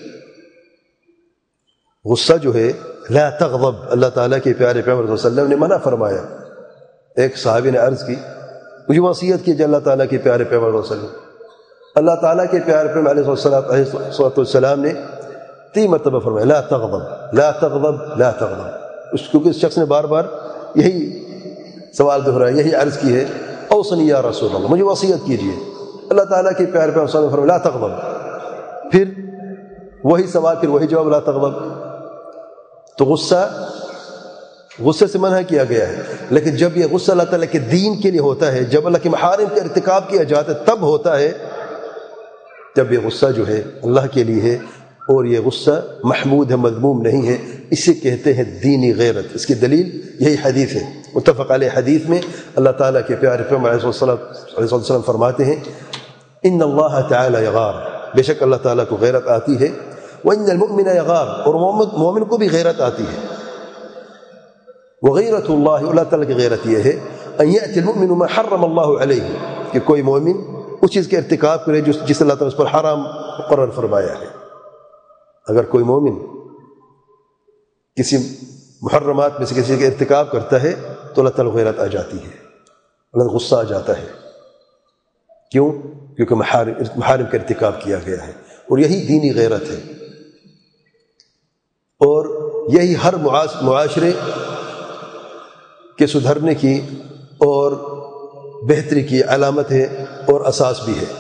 Speaker 1: غصہ جو ہے لا تغضب، اللہ تعالیٰ کے پیارے پیغمبر صلی اللہ علیہ وسلم نے منع فرمایا۔ ایک صحابی نے عرض کی، مجھے وصیت کی اللہ تعالیٰ کے پیارے پیغمبر صلی اللہ علیہ وسلم، اللہ تعالیٰ کے پیارے پیغمبر علیہ السلام نے 3 مرتبہ فرمایا لا تغضب لا تغضب لا تغضب، کیونکہ اس شخص نے بار بار یہی سوال دہرایا، یہی عرض کی ہے، اوصنی یا رسول اللہ، مجھے وصیت کیجیے۔ اللہ تعالیٰ کے پیارے پیغمبر صلی اللہ علیہ وسلم نے فرمایا لا تغضب، پھر وہی سوال، پھر وہی جواب لا تغضب۔ تو غصے سے منع کیا گیا ہے، لیکن جب یہ غصہ اللہ تعالیٰ کے دین کے لیے ہوتا ہے، جب اللہ کے محارم کا ارتکاب کیا جاتا ہے تب ہوتا ہے، جب یہ غصہ جو ہے اللہ کے لیے ہے، اور یہ غصہ محمود ہے، مذموم نہیں ہے، اسے کہتے ہیں دینی غیرت۔ اس کی دلیل یہی حدیث ہے، متفق علیہ حدیث میں اللہ تعالیٰ کے پیارے پیغمبر علیہ السلام فرماتے ہیں ان اللہ تعالی یغار، بے شک اللہ تعالیٰ کو غیرت آتی ہے، وَإِنَّ الْمُؤْمِنَ يَغَارُ، اور مومن کو بھی غیرت آتی ہے۔ وَغَيْرَةُ اللَّهِ، اللہ تعالیٰ کی غیرت یہ ہے أَن يَأْتِ الْمُؤْمِنُ مَا حَرَّمَ اللَّهُ عَلَيْهِ، کہ کوئی مومن اس چیز کے ارتکاب کرے جس اللہ تعالیٰ اس پر حرام مقرر فرمایا ہے۔ اگر کوئی مومن کسی محرمات میں سے کسی کا ارتکاب کرتا ہے تو اللہ تعالیٰ غیرت آ جاتی ہے، اللہ غصہ آ جاتا ہے۔ کیوں؟ کیونکہ محارم کا ارتکاب کیا گیا ہے، اور یہی دینی غیرت ہے، اور یہی ہر معاشرے کے سدھرنے کی اور بہتری کی علامت ہے اور اساس بھی ہے۔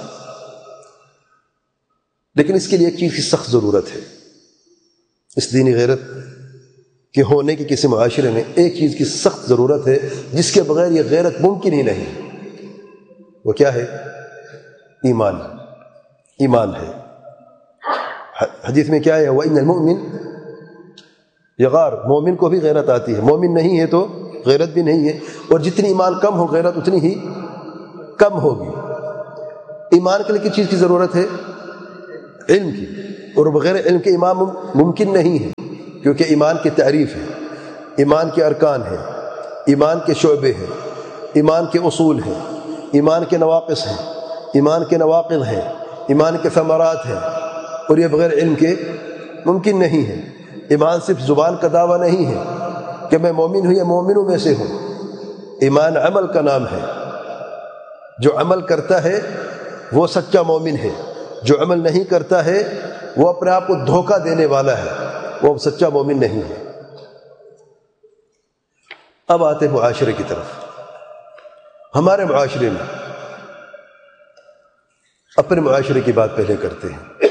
Speaker 1: لیکن اس کے لیے ایک چیز کی سخت ضرورت ہے، اس دینی غیرت کے ہونے کی کسی معاشرے میں ایک چیز کی سخت ضرورت ہے جس کے بغیر یہ غیرت ممکن ہی نہیں۔ وہ کیا ہے؟ ایمان ہے۔ حدیث میں کیا ہے؟ وَإِنَّ الْمُؤْمِنَ یغار، مومن کو بھی غیرت آتی ہے، مومن نہیں ہے تو غیرت بھی نہیں ہے، اور جتنی ایمان کم ہو غیرت اتنی ہی کم ہوگی۔ ایمان کے لیے کس چیز کی ضرورت ہے؟ علم کی، اور بغیر علم کے ایمان ممکن نہیں ہے، کیونکہ ایمان کی تعریف ہے، ایمان کے ارکان ہیں، ایمان کے شعبے ہیں، ایمان کے اصول ہیں، ایمان کے نواقص ہیں، ایمان کے نواقض ہیں، ایمان کے ثمرات ہیں، اور یہ بغیر علم کے ممکن نہیں ہے۔ ایمان صرف زبان کا دعویٰ نہیں ہے کہ میں مومن ہوں یا مومنوں میں سے ہوں، ایمان عمل کا نام ہے۔ جو عمل کرتا ہے وہ سچا مومن ہے، جو عمل نہیں کرتا ہے وہ اپنے آپ کو دھوکہ دینے والا ہے، وہ سچا مومن نہیں ہے۔ اب آتے معاشرے کی طرف۔ ہمارے معاشرے میں، اپنے معاشرے کی بات پہلے کرتے ہیں،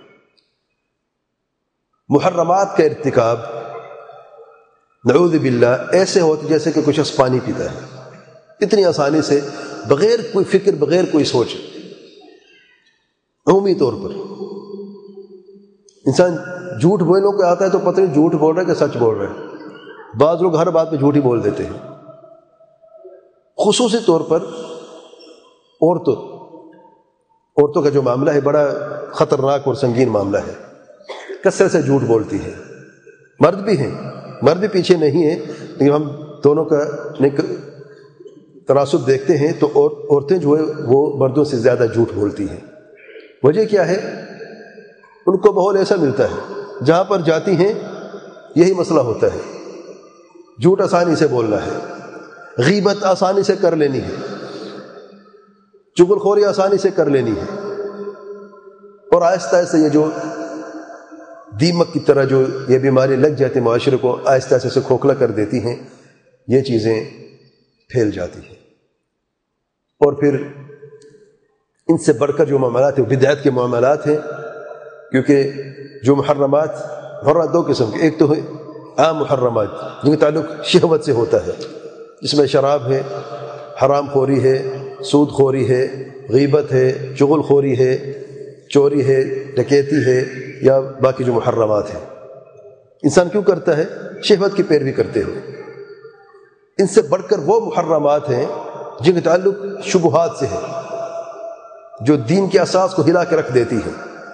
Speaker 1: محرمات کا ارتکاب نعوذ باللہ ایسے ہوتے جیسے کہ کچھ پانی پیتا ہے، اتنی آسانی سے، بغیر کوئی فکر، بغیر کوئی سوچ، عمومی طور پر انسان جھوٹ بولنے کو آتا ہے تو پتہ نہیں جھوٹ بول رہا ہے کہ سچ بول رہا ہے۔ بعض لوگ ہر بات پہ جھوٹ ہی بول دیتے ہیں، خصوصی طور پر عورتوں کا جو معاملہ ہے بڑا خطرناک اور سنگین معاملہ ہے، کثرت سے جھوٹ بولتی ہے۔ مرد بھی ہیں، مرد بھی پیچھے نہیں ہیں، لیکن ہم دونوں کا تناسب دیکھتے ہیں تو عورتیں جو ہے وہ مردوں سے زیادہ جھوٹ بولتی ہیں۔ وجہ کیا ہے؟ ان کو ماحول ایسا ملتا ہے، جہاں پر جاتی ہیں یہی مسئلہ ہوتا ہے، جھوٹ آسانی سے بولنا ہے، غیبت آسانی سے کر لینی ہے، چغل خوری آسانی سے کر لینی ہے، اور آہستہ آہستہ یہ جو دیمک کی طرح جو یہ بیماری لگ جاتی معاشرے کو، آہستہ آہستہ سے کھوکھلا کر دیتی ہیں، یہ چیزیں پھیل جاتی ہیں۔ اور پھر ان سے بڑھ کر جو معاملات ہیں وہ بدعت کے معاملات ہیں، کیونکہ جو محرمات دو قسم کے، ایک تو ہے عام محرمات جن کا تعلق شہوت سے ہوتا ہے، جس میں شراب ہے، حرام خوری ہے، سود خوری ہے، غیبت ہے، چغل خوری ہے، چوری ہے، ڈکیتی ہے، یا باقی جو محرمات ہیں۔ انسان کیوں کرتا ہے؟ شہوت کی پیروی کرتے ہوئے۔ ان سے بڑھ کر وہ محرمات ہیں جن کا تعلق شبہات سے ہے، جو دین کے اساس کو ہلا کے رکھ دیتی ہے،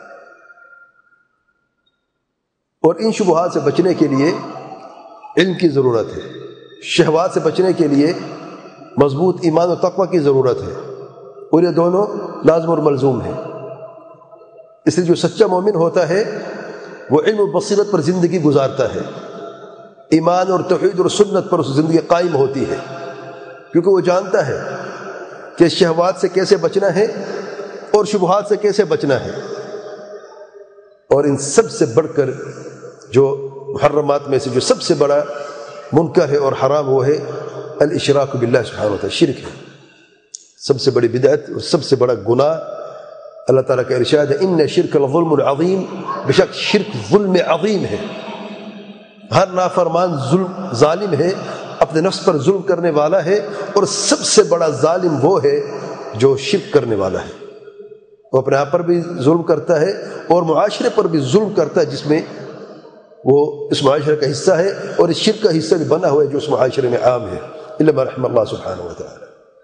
Speaker 1: اور ان شبہات سے بچنے کے لیے علم کی ضرورت ہے، شہوات سے بچنے کے لیے مضبوط ایمان و تقوی کی ضرورت ہے، اور یہ دونوں لازم اور ملزوم ہیں۔ اس لیے جو سچا مومن ہوتا ہے وہ علم و بصیرت پر زندگی گزارتا ہے، ایمان اور توحید اور سنت پر اس زندگی قائم ہوتی ہے، کیونکہ وہ جانتا ہے کہ شہوات سے کیسے بچنا ہے اور شبہات سے کیسے بچنا ہے۔ اور ان سب سے بڑھ کر جو محرمات میں سے جو سب سے بڑا منکر ہے اور حرام وہ ہے الاشراک باللہ سبحانہ و تعالی، شرک ہے، سب سے بڑی بدعت اور سب سے بڑا گناہ۔ اللہ تعالیٰ کا ارشاد ہے ان شرک لظلم عظیم، بے شک شرک ظلم عظیم ہے۔ ہر نافرمان ظالم ہے، اپنے نفس پر ظلم کرنے والا ہے، اور سب سے بڑا ظالم وہ ہے جو شرک کرنے والا ہے، وہ اپنے آپ پر بھی ظلم کرتا ہے اور معاشرے پر بھی ظلم کرتا ہے، جس میں وہ اس معاشرے کا حصہ ہے، اور اس شرک کا حصہ بھی بنا ہوا ہے جو اس معاشرے میں عام ہے، الا ما رحم اللہ سبحانہ و تعالی۔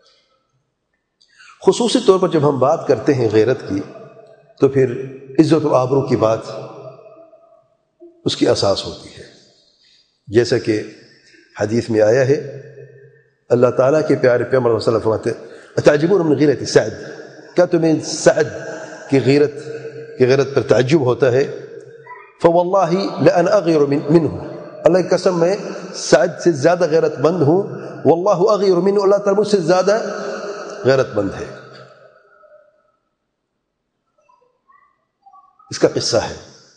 Speaker 1: خصوصی طور پر جب ہم بات کرتے ہیں غیرت کی تو پھر عزت و آبرو کی بات اس کی اساس ہوتی ہے، جیسا کہ حدیث میں آیا ہے، اللہ تعالیٰ کے پیارے پیغمبر صلی اللہ علیہ وسلم فرماتے ہیں اتعجبون من غیرت سعد، کیا تمہیں سعد کی غیرت پر تعجب ہوتا ہے؟ فواللہ لأن اغیر منہ، اللہ کی قسم میں سعد سے زیادہ غیرت مند ہوں، واللہ اغیر منہ، اللہ تعالیٰ مجھ سے زیادہ غیرت مند ہے۔ اس کا قصہ ہے،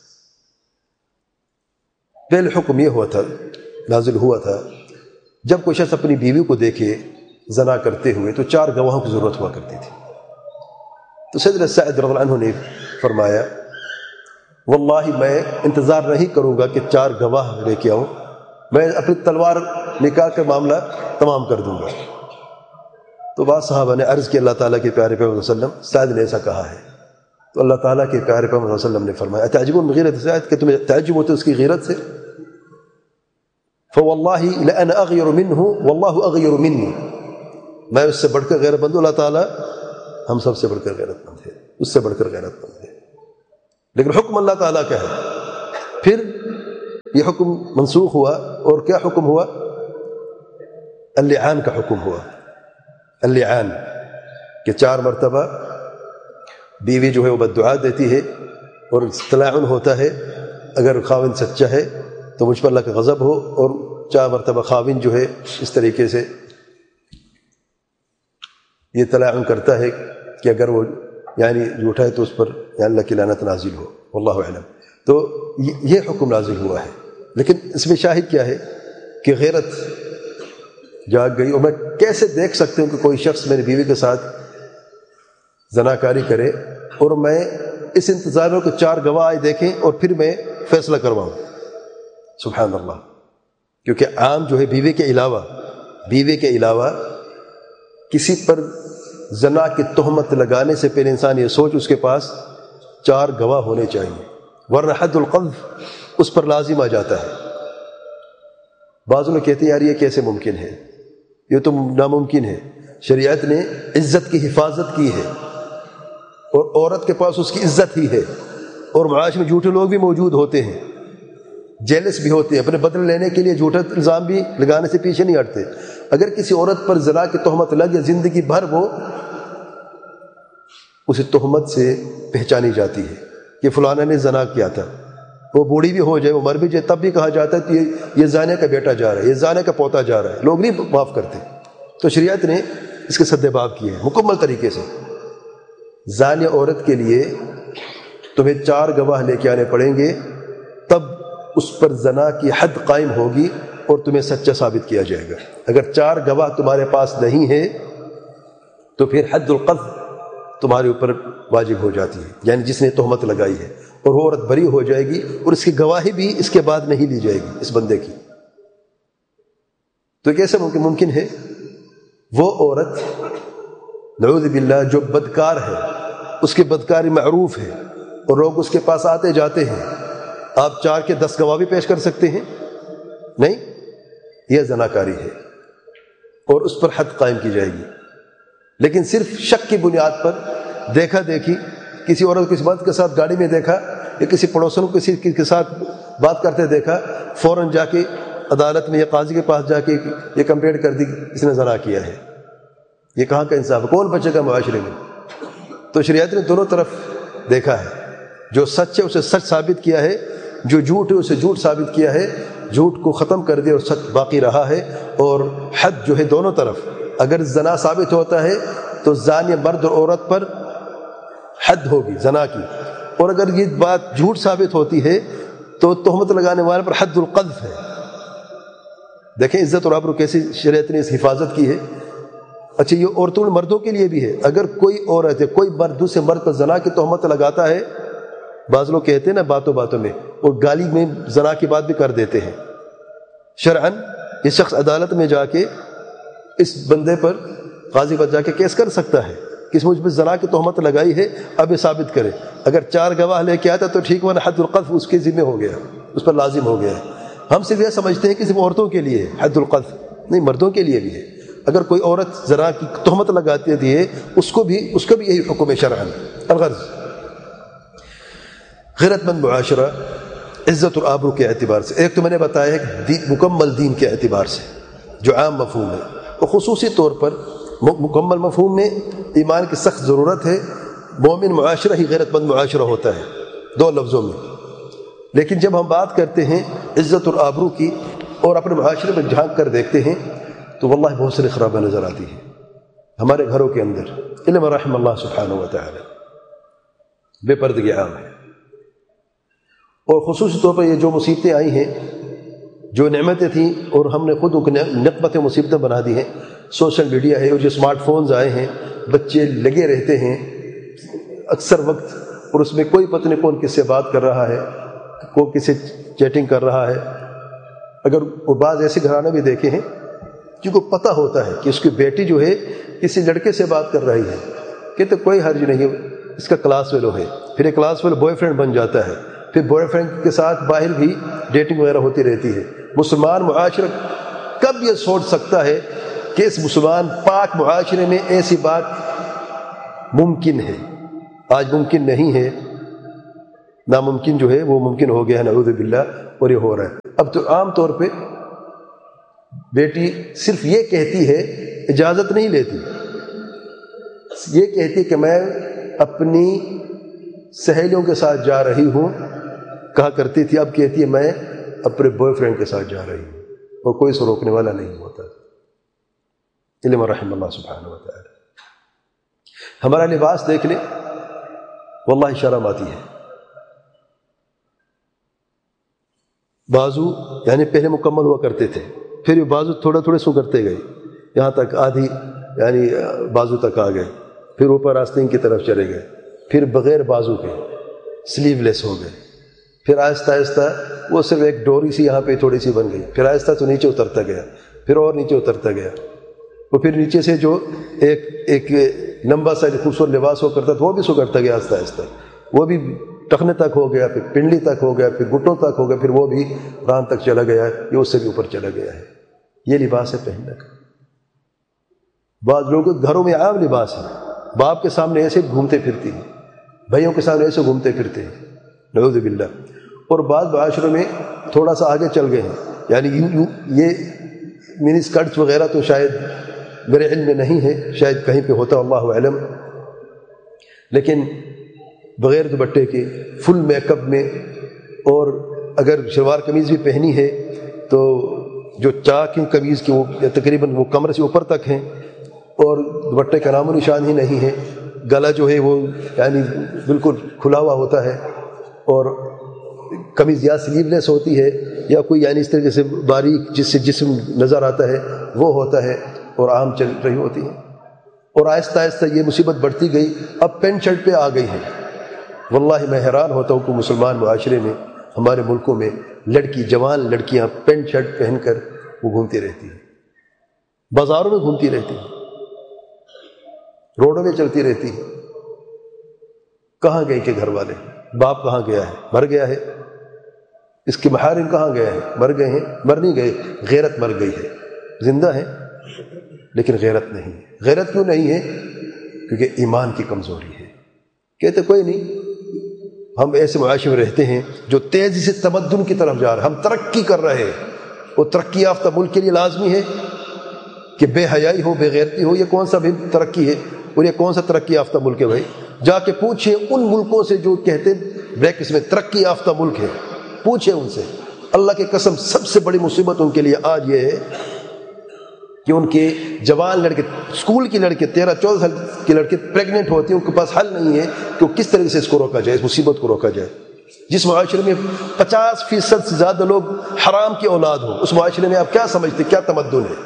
Speaker 1: پہلے حکم یہ ہوا تھا، نازل ہوا تھا، جب کوئی شخص اپنی بیوی کو دیکھے زنا کرتے ہوئے تو 4 گواہوں کی ضرورت ہوا کرتی تھی۔ تو سیدنا سعد رضی اللہ عنہ نے فرمایا واللہ میں انتظار نہیں کروں گا کہ 4 گواہ لے کے آؤں، میں اپنی تلوار نکال کر معاملہ تمام کر دوں گا۔ تو بعض صحابہ نے عرض کی اللہ تعالیٰ کے پیارے پیغمبر صلی اللہ علیہ وسلم سعد نے ایسا کہا ہے، تو اللہ تعالیٰ کے پیارے پیغمبر صلی اللہ علیہ وسلم نے فرمایا اتعجبون من غیرت سعد، کہ تمہیں تعجب ہوتا ہے اس کی غیرت سے؟ فواللہ لأنا اغیر منہ واللہ اغیر منی، میں اس سے بڑھ کر غیرت مند ہوں، اللہ تعالیٰ ہم سب سے بڑھ کر غیرت مند ہے، اس سے بڑھ کر غیرت مند ہے۔ لیکن حکم اللہ تعالیٰ کا ہے. پھر یہ حکم منسوخ ہوا اور کیا حکم ہوا؟ اللعان کا حکم ہوا. اللعان کہ 4 مرتبہ بیوی جو ہے وہ بددعا دیتی ہے اور تلاعن ہوتا ہے اگر خاوند سچا ہے تو مجھ پر اللہ کا غضب ہو، اور 4 مرتبہ خاوند جو ہے اس طریقے سے یہ تلاعن کرتا ہے کہ اگر وہ یعنی جھوٹا ہے تو اس پر اللہ کی لعنت نازل ہو. واللہ اعلم. تو یہ حکم نازل ہوا ہے. لیکن اس میں شاہد کیا ہے کہ غیرت جاگ گئی. اور میں کیسے دیکھ سکتا ہوں کہ کوئی شخص میری بیوی کے ساتھ زناکاری کرے اور میں اس انتظار میں کہ 4 گواہ آئے دیکھیں اور پھر میں فیصلہ کرواؤں. سبحان اللہ. کیونکہ عام جو ہے بیوی کے علاوہ کسی پر زنا کی تہمت لگانے سے پہلے انسان یہ سوچ اس کے پاس 4 گواہ ہونے چاہیے، ورنہ حد القذف اس پر لازم آ جاتا ہے. بعض لوگ کہتے ہیں یار یہ کیسے ممکن ہے، یہ تو ناممکن ہے. شریعت نے عزت کی حفاظت کی ہے اور عورت کے پاس اس کی عزت ہی ہے. اور معاش میں جھوٹے لوگ بھی موجود ہوتے ہیں، جیلس بھی ہوتے ہیں، اپنے بدلے لینے کے لیے جھوٹا الزام بھی لگانے سے پیچھے نہیں ہٹتے. اگر کسی عورت پر زنا کی تہمت لگ یا زندگی بھر وہ اسے تہمت سے پہچانی جاتی ہے کہ فلانا نے زنا کیا تھا، وہ بوڑھی بھی ہو جائے، وہ مر بھی جائے، تب بھی کہا جاتا ہے کہ یہ زانے کا بیٹا جا رہا ہے، یہ زانے کا پوتا جا رہا ہے. لوگ نہیں معاف کرتے. تو شریعت نے اس کے سد باب کیے ہیں مکمل طریقے سے. زانیہ عورت کے لیے تمہیں 4 گواہ لے کے آنے پڑیں گے، تب اس پر زنا کی حد قائم ہوگی اور تمہیں سچا ثابت کیا جائے گا. اگر 4 گواہ تمہارے پاس نہیں ہے تو پھر حد القذف تمہارے اوپر واجب ہو جاتی ہے، یعنی جس نے تہمت لگائی ہے، اور وہ عورت بری ہو جائے گی اور اس کی گواہی بھی اس کے بعد نہیں لی جائے گی اس بندے کی. تو کیسے ممکن ہے؟ وہ عورت نعوذ باللہ جو بدکار ہے، اس کی بدکاری معروف ہے اور لوگ اس کے پاس آتے جاتے ہیں، آپ 4 کے 10 گواہ بھی پیش کر سکتے ہیں؟ نہیں، یہ زناکاری ہے اور اس پر حد قائم کی جائے گی. لیکن صرف شک کی بنیاد پر دیکھا دیکھی، کسی عورت کو کسی مرد کے ساتھ گاڑی میں دیکھا یا کسی پڑوسن کو کسی کے ساتھ بات کرتے دیکھا، فوراً جا کے عدالت میں یا قاضی کے پاس جا کے یہ کمپلینٹ کر دی اس نے زنا کیا ہے. یہ کہاں کا انصاف ہے؟ کون بچے گا معاشرے میں؟ تو شریعت نے دونوں طرف دیکھا ہے. جو سچ ہے اسے سچ ثابت کیا ہے، جو جھوٹ ہے اسے جھوٹ ثابت کیا ہے، جھوٹ کو ختم کر دیا اور سچ باقی رہا ہے. اور حد جو ہے دونوں طرف، اگر زنا ثابت ہوتا ہے تو زانیہ مرد اور عورت پر حد ہوگی زنا کی، اور اگر یہ بات جھوٹ ثابت ہوتی ہے تو تہمت لگانے والے پر حد القذف ہے. دیکھیں عزت اور آبرو کیسی شریعت نے اس حفاظت کی ہے. اچھا یہ عورتوں اور مردوں کے لیے بھی ہے. اگر کوئی عورت ہے، کوئی مرد دوسرے مرد پر زنا کی تہمت لگاتا ہے، بعض لوگ کہتے ہیں نا باتوں باتوں میں اور گالی میں زنا کی بات بھی کر دیتے ہیں، شرعاً یہ شخص عدالت میں جا کے اس بندے پر قاضی پر جا کے کیس کر سکتا ہے کہ اس مجھ پر زنا کی تہمت لگائی ہے، اب یہ ثابت کرے. اگر 4 گواہ لے کے آتا تو ٹھیک، ورنہ حد القذف اس کے ذمہ ہو گیا، اس پر لازم ہو گیا. ہم صرف یہ سمجھتے ہیں کہ صرف عورتوں کے لیے حد القذف، نہیں، مردوں کے لیے بھی ہے. اگر کوئی عورت زنا کی تہمت لگاتی ہے اس کو بھی یہی حکم ہے شرعاً. الغرض غیرت مند معاشرہ عزت اور آبرو کے اعتبار سے، ایک تو میں نے بتایا ہے مکمل دین کے اعتبار سے جو عام مفہوم ہے، اور خصوصی طور پر مکمل مفہوم میں ایمان کی سخت ضرورت ہے. مومن معاشرہ ہی غیرت مند معاشرہ ہوتا ہے 2 لفظوں میں. لیکن جب ہم بات کرتے ہیں عزت اور آبرو کی اور اپنے معاشرے میں جھانک کر دیکھتے ہیں تو واللہ بہت ساری خرابیاں نظر آتی ہیں ہمارے گھروں کے اندر. علم رحم اللہ سبحانہ و تعالی، بے پردگی عام ہے. اور خصوصی طور پر یہ جو مصیبتیں آئی ہیں، جو نعمتیں تھیں اور ہم نے خود نقمتیں مصیبتیں بنا دی ہیں، سوشل میڈیا ہے اور جو اسمارٹ فونز آئے ہیں، بچے لگے رہتے ہیں اکثر وقت، اور اس میں کوئی پتہ نہیں کون کس سے بات کر رہا ہے، کون کس سے چیٹنگ کر رہا ہے. اگر وہ بعض ایسے گھرانے بھی دیکھے ہیں جن کو پتہ ہوتا ہے کہ اس کی بیٹی جو ہے کسی لڑکے سے بات کر رہی ہے، کہتے کوئی حرج نہیں، اس کا کلاس فیلو ہے. پھر ایک کلاس فیلو بوائے فرینڈ بن جاتا ہے، پھر بوائے فرینڈ کے ساتھ باہر بھی ڈیٹنگ وغیرہ ہوتی رہتی ہے. مسلمان معاشرہ کب یہ سوچ سکتا ہے کہ اس مسلمان پاک معاشرے میں ایسی بات ممکن ہے؟ آج ممکن نہیں ہے. ناممکن جو ہے وہ ممکن ہو گیا ہے، نعوذ باللہ، اور یہ ہو رہا ہے۔ اب تو عام طور پہ بیٹی صرف یہ کہتی ہے، اجازت نہیں لیتی، یہ کہتی ہے کہ میں اپنی سہیلیوں کے ساتھ جا رہی ہوں، کہا کرتی تھی، اب کہتی ہے میں اپنے بوائے فرینڈ کے ساتھ جا رہی ہوں، اور کوئی سے روکنے والا نہیں ہوتا۔ علم رحم اللہ سبحانہ و تعالی۔ ہمارا لباس دیکھ لیں، واللہ شرم آتی ہے۔ بازو یعنی پہلے مکمل ہوا کرتے تھے، پھر یہ بازو تھوڑے تھوڑے سکڑتے گئے، یہاں تک آدھی یعنی بازو تک آ گئے، پھر اوپر آستین کی طرف چلے گئے، پھر بغیر بازو کے سلیو لیس ہو گئے، پھر آہستہ آہستہ وہ صرف ایک ڈوری سی یہاں پہ تھوڑی سی بن گئی، پھر آہستہ تو نیچے اترتا گیا، پھر اور نیچے اترتا گیا، وہ پھر نیچے سے جو ایک لمبا سا خوبصورت لباس ہو کرتا تھا وہ بھی سکڑتا گیا آہستہ آہستہ، وہ بھی ٹخنے تک ہو گیا، پھر پنڈلی تک ہو گیا، پھر گھٹوں تک ہو گیا، پھر وہ بھی ران تک چلا گیا، یہ اس سے بھی اوپر چلا گیا ہے۔ یہ لباس ہے پہننے کا۔ بعض لوگوں کے گھروں میں عام لباس ہے، باپ کے سامنے ایسے گھومتے پھرتی ہیں، بھائیوں کے سامنے ایسے گھومتے پھرتے ہیں، نعوذ باللہ۔ اور بعض معاشروں میں تھوڑا سا آگے چل گئے ہیں، یعنی یہ منی اسکرٹس وغیرہ تو شاید میرے علم میں نہیں ہے، شاید کہیں پہ ہوتا، اللہ اعلم، لیکن بغیر دوپٹے کے فل میک اپ میں، اور اگر شلوار قمیض بھی پہنی ہے تو جو چاک کی قمیض کی وہ تقریباً وہ کمر سے اوپر تک ہیں، اور دوپٹے کا نام و نشان ہی نہیں ہے، گلا جو ہے وہ یعنی بالکل کھلا ہوا ہوتا ہے، اور قمیض یا سلیو لیس ہوتی ہے یا کوئی یعنی اس طریقے سے باریک جس سے جسم نظر آتا ہے وہ ہوتا ہے، اور عام چل رہی ہوتی ہے۔ اور آہستہ آہستہ یہ مصیبت بڑھتی گئی، اب پینٹ شرٹ پہ آ گئی ہے۔ واللہ میں حیران ہوتا ہوں کہ مسلمان معاشرے میں، ہمارے ملکوں میں لڑکی، جوان لڑکیاں پینٹ شرٹ پہن کر وہ گھومتی رہتی ہیں، بازاروں میں گھومتی رہتی ہیں، روڈوں میں چلتی رہتی ہیں۔ کہاں گئے کہ گھر والے؟ باپ کہاں گیا ہے؟ مر گیا ہے۔ اس کے محارم کہاں گئے ہیں؟ مر گئے ہیں؟ مر نہیں گئے، غیرت مر گئی ہے، زندہ ہے لیکن غیرت نہیں ہے۔ غیرت کیوں نہیں ہے؟ کیونکہ ایمان کی کمزوری ہے۔ کہتے کوئی نہیں، ہم ایسے معاشرے میں رہتے ہیں جو تیزی سے تمدن کی طرف جا رہا ہے، ہم ترقی کر رہے ہیں، وہ ترقی یافتہ ملک کے لیے لازمی ہے کہ بے حیائی ہو، بے غیرتی ہو۔ یہ کون سا بھی ترقی ہے؟ اور یہ کون سا ترقی یافتہ ملک ہے بھائی؟ جا کے پوچھیں ان ملکوں سے جو کہتے بریکس میں ترقی یافتہ ملک ہے، پوچھیں ان سے۔ اللہ کی قسم سب سے بڑی مصیبت ان کے لیے آج یہ ہے کہ ان کے جوان لڑکے، اسکول کی لڑکے 13-14 سال کی لڑکے پریگننٹ ہوتی ہیں، ان کے پاس حل نہیں ہے کہ وہ کس طرح سے اس کو روکا جائے، اس مصیبت کو روکا جائے۔ جس معاشرے میں 50% سے زیادہ لوگ حرام کی اولاد ہوں، اس معاشرے میں آپ کیا سمجھتے کیا تمدن ہے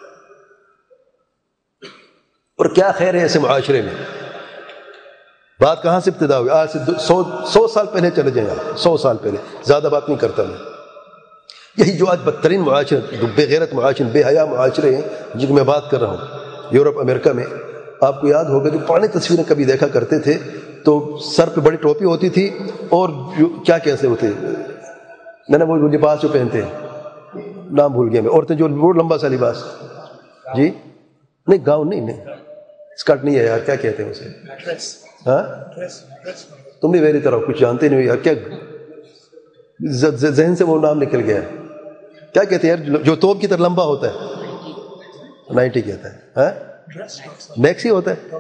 Speaker 1: اور کیا خیر ہے ایسے معاشرے میں؟ بات کہاں سے ابتدا ہوئی؟ آج سے 100 سال پہلے چلے جائیں آپ، 100 سال پہلے، زیادہ بات نہیں کرتا میں۔ یہی جو آج بدترین معاشرے، بے غیرت معاشرے، بے حیا معاشرے ہیں جن کی میں بات کر رہا ہوں، یورپ امریکہ میں، آپ کو یاد ہوگا جو پرانے تصویریں کبھی دیکھا کرتے تھے تو سر پہ بڑی ٹوپی ہوتی تھی، اور جو کیا کیسے ہوتے میں وہ لباس جو پہنتے ہیں، نام بھول گیا میں، عورتیں جو وہ لمبا سا لباس، جی نہیں گاؤن نہیں اسکرٹ نہیں ہے یار، کیا کہتے ہیں اسے؟ ہاں تم بھی میری طرف کچھ جانتے نہیں یار، کیا ذہن سے وہ نام نکل گیا، کیا کہتے ہیں یار جو توپ کی طرح لمبا ہوتا ہے؟ 90 کہتا ہے، ہاں میکسی ہوتا ہے،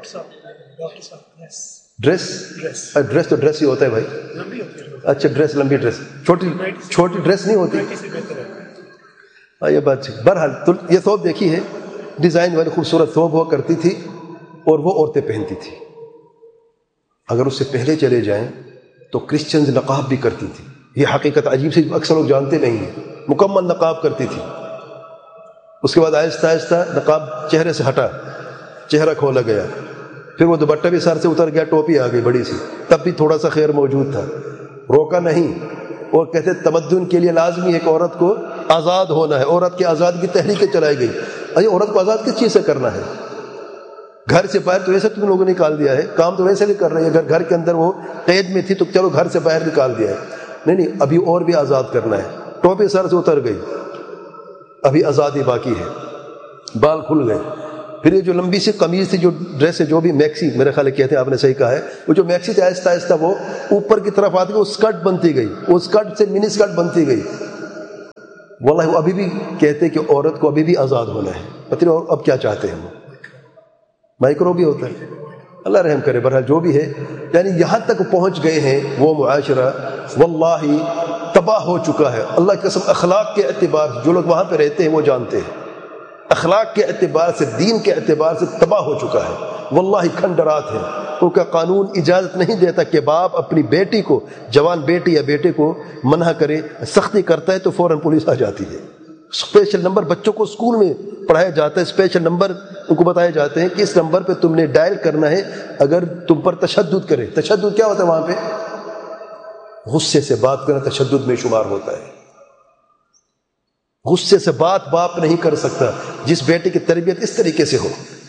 Speaker 1: ڈریس تو ڈریس ہی ہوتا ہے بھائی، اچھا ڈریس لمبی ڈریس، چھوٹی ڈریس نہیں ہوتی، ہاں یہ بات ہے۔ بہرحال تو یہ ثوب دیکھی ہے، ڈیزائن والی خوبصورت ثوب ہوا کرتی تھی اور وہ عورتیں پہنتی تھی۔ اگر اس سے پہلے چلے جائیں تو کرسچنز نقاب بھی کرتی تھی، یہ حقیقت عجیب سے اکثر لوگ جانتے نہیں ہیں، مکمل نقاب کرتی تھی۔ اس کے بعد آہستہ آہستہ نقاب چہرے سے ہٹا، چہرہ کھولا گیا، پھر وہ دوپٹہ بھی سر سے اتر گیا، ٹوپی آ گئی بڑی سی، تب بھی تھوڑا سا خیر موجود تھا، روکا نہیں۔ اور کہتے تمدن کے لیے لازمی ہے کہ عورت کو آزاد ہونا ہے، عورت کی آزادی کی تحریکیں چلائی گئی۔ ارے عورت کو آزاد کس چیز سے کرنا ہے؟ گھر سے باہر تو ویسے تم لوگوں نے نکال دیا ہے، کام تو ویسے بھی کر رہے ہیں، اگر گھر کے اندر وہ قید میں تھی تو چلو گھر سے باہر نکال دیا ہے، نہیں ابھی اور بھی آزاد کرنا ہے۔ ٹوپی سر سے اتر گئی، ابھی آزادی باقی ہے، بال کھل گئے، پھر یہ جو لمبی سی قمیض تھی، جو ڈریس ہے، جو بھی میکسی میرے خیال کہتے ہیں، آپ نے صحیح کہا ہے، وہ جو میکسی تھی آہستہ آہستہ وہ اوپر کی طرف آتی گئی، وہ اسکرٹ بنتی گئی، وہ اسکرٹ سے منی اسکرٹ بنتی گئی. واللہ وہ ابھی بھی کہتے کہ عورت کو ابھی بھی آزاد ہونا ہے. پتہ نہیں اب کیا چاہتے ہیں، وہ مائکرو بھی ہوتا ہے، اللہ رحم کرے. بہرحال جو بھی ہے، یعنی یہاں تک پہنچ گئے ہیں وہ معاشرہ واللہ تباہ ہو چکا ہے. اللہ کی قسم، اخلاق کے اعتبار سے جو لوگ وہاں پہ رہتے ہیں وہ جانتے ہیں، اخلاق کے اعتبار سے، دین کے اعتبار سے تباہ ہو چکا ہے. واللہ کھنڈرات ہیں. ان کا قانون اجازت نہیں دیتا کہ باپ اپنی بیٹی کو، جوان بیٹی یا بیٹے کو منع کرے. سختی کرتا ہے تو فوراً پولیس آ جاتی ہے. اسپیشل نمبر بچوں کو اسکول میں پڑھایا جاتا ہے، اسپیشل نمبر ان کو بتائے جاتے ہیں کہ اس نمبر پہ تم نے ڈائل کرنا ہے اگر تم پر تشدد کرے. تشدد کیا ہوتا ہے وہاں پہ؟ غصے سے بات کرنا تشدد میں شمار ہوتا ہے. غصے سے بات باپ نہیں کر سکتا. جس بیٹے کی تربیت اس طریقے سے ہو،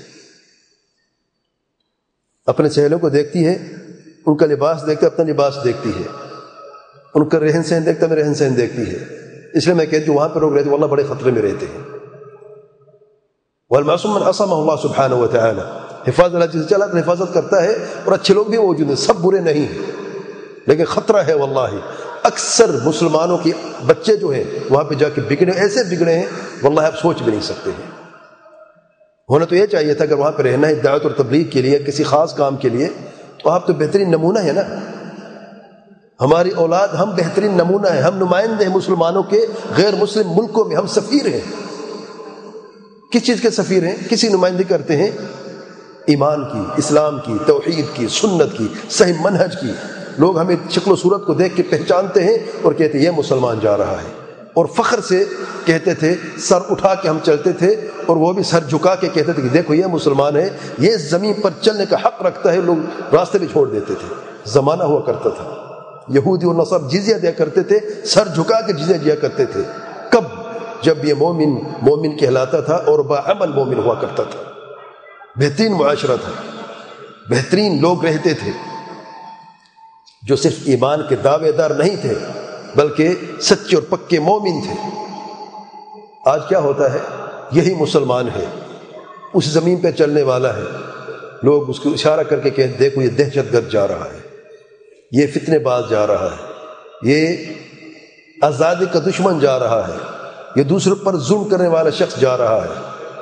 Speaker 1: اپنے سہیلوں کو دیکھتی ہے، ان کا لباس دیکھتے اپنا لباس دیکھتی ہے، ان کا رہن سہن دیکھتا اپنا رہن سہن دیکھتی ہے. اس لیے میں کہتی ہوں وہاں پہ لوگ رہتے واللہ بڑے خطرے میں رہتے ہیں. والمعصوم من عصمہ اللہ سبحانہ وتعالی. حفاظت اللہ جس سے اللہ حفاظت کرتا ہے، اور اچھے لوگ بھی موجود ہیں، سب برے نہیں ہیں، لیکن خطرہ ہے. واللہ اکثر مسلمانوں کے بچے جو ہیں وہاں پہ جا کے بگڑے، ایسے بگڑے ہیں واللہ آپ سوچ بھی نہیں سکتے ہیں. ہونا تو یہ چاہیے تھا اگر وہاں پہ رہنا ہے دعوت اور تبلیغ کے لیے، کسی خاص کام کے لیے، تو آپ تو بہترین نمونہ ہے نا. ہماری اولاد، ہم بہترین نمونہ ہیں، ہم نمائندے ہیں مسلمانوں کے غیر مسلم ملکوں میں، ہم سفیر ہیں. کس چیز کے سفیر ہیں؟ کسی نمائندگی کرتے ہیں ایمان کی، اسلام کی، توحید کی، سنت کی، صحیح منہج کی. لوگ ہمیں شکل و صورت کو دیکھ کے پہچانتے ہیں اور کہتے ہیں یہ مسلمان جا رہا ہے، اور فخر سے کہتے تھے، سر اٹھا کے ہم چلتے تھے، اور وہ بھی سر جھکا کے کہتے تھے کہ دیکھو یہ مسلمان ہے، یہ زمین پر چلنے کا حق رکھتا ہے. لوگ راستے بھی چھوڑ دیتے تھے. زمانہ ہوا کرتا تھا یہودی اور نصارہ جزیہ دیا کرتے تھے، سر جھکا کے جزیہ دیا کرتے تھے. کب؟ جب یہ مومن کہلاتا تھا اور باعمل مومن ہوا کرتا تھا. بہترین معاشرہ تھا، بہترین لوگ رہتے تھے جو صرف ایمان کے دعوے دار نہیں تھے بلکہ سچے اور پکے مومن تھے. آج کیا ہوتا ہے؟ یہی مسلمان ہے، اس زمین پہ چلنے والا ہے، لوگ اس کو اشارہ کر کے کہتے دیکھو یہ دہشت گرد جا رہا ہے، یہ فتنے باز جا رہا ہے، یہ آزادی کا دشمن جا رہا ہے، یہ دوسرے پر ظلم کرنے والا شخص جا رہا ہے.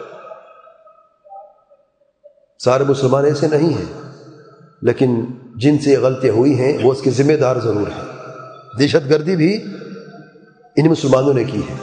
Speaker 1: سارے مسلمان ایسے نہیں ہیں، لیکن جن سے غلطیاں ہوئی ہیں وہ اس کے ذمہ دار ضرور ہیں. دہشت گردی بھی ان مسلمانوں نے کی ہے،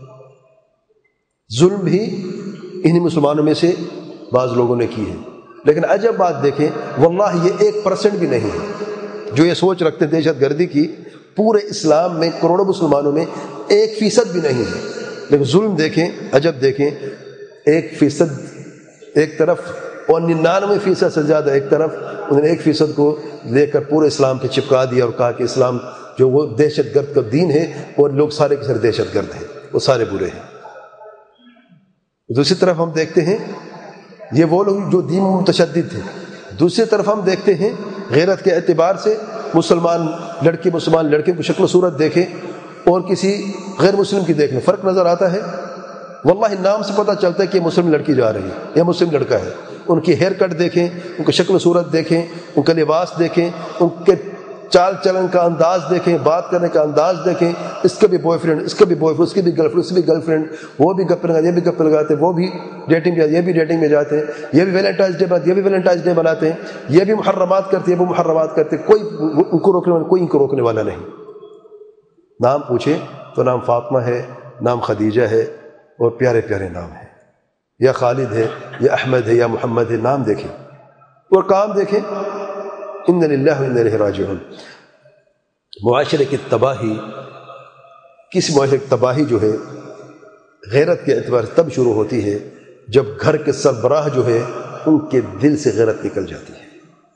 Speaker 1: ظلم بھی ان مسلمانوں میں سے بعض لوگوں نے کی ہے. لیکن عجب بات دیکھیں، واللہ یہ 1% بھی نہیں ہے جو یہ سوچ رکھتے ہیں دہشت گردی کی. پورے اسلام میں کروڑوں مسلمانوں میں 1% بھی نہیں ہے. لیکن ظلم دیکھیں، عجب دیکھیں، 1% ایک طرف اور 99% سے زیادہ ایک طرف، انہوں نے 1% کو لے کر پورے اسلام پہ چپکا دیا اور کہا کہ اسلام جو وہ دہشت گرد کا دین ہے، اور لوگ سارے کے سارے دہشت گرد ہیں، وہ سارے برے ہیں. دوسری طرف ہم دیکھتے ہیں یہ وہ لوگ جو دین متشدد تھے. دوسری طرف ہم دیکھتے ہیں غیرت کے اعتبار سے مسلمان لڑکے کو شکل و صورت دیکھیں اور کسی غیر مسلم کی دیکھیں، فرق نظر آتا ہے. واللہ نام سے پتہ چلتا ہے کہ مسلم لڑکی جا رہی ہے یا مسلم لڑکا ہے. ان کی ہیئر کٹ دیکھیں، ان کی شکل و صورت دیکھیں، ان کا لباس دیکھیں، ان کے چال چلن کا انداز دیکھیں، بات کرنے کا انداز دیکھیں. اس کا بھی بوائے فرینڈ، اس کا بھی بوائے فرینڈ، اس کی بھی گرل فرینڈ، اس کی بھی گرل فرینڈ، وہ بھی گپ لگاتے، یہ بھی گپ لگاتے، وہ بھی ڈیٹنگ پہ، یہ بھی ڈیٹنگ میں جاتے ہیں، یہ بھی ویلنٹائنس ڈے بناتے، یہ بھی ویلنٹائنس ڈے بناتے ہیں، یہ بھی محرمات کرتے، یہ بھی محرمات کرتے. کوئی ان کو روکنے والا نہیں. نام پوچھے تو نام فاطمہ ہے، نام خدیجہ ہے، اور پیارے پیارے نام ہیں، یا خالد ہے، یا احمد ہے، یا محمد ہے. نام دیکھیں اور کام دیکھیں. ان للہ و انا الیہ راجعون. معاشرے کی تباہی، کس معاشرے کی تباہی جو ہے غیرت کے اعتبار سے تب شروع ہوتی ہے جب گھر کے سربراہ جو ہے ان کے دل سے غیرت نکل جاتی ہے،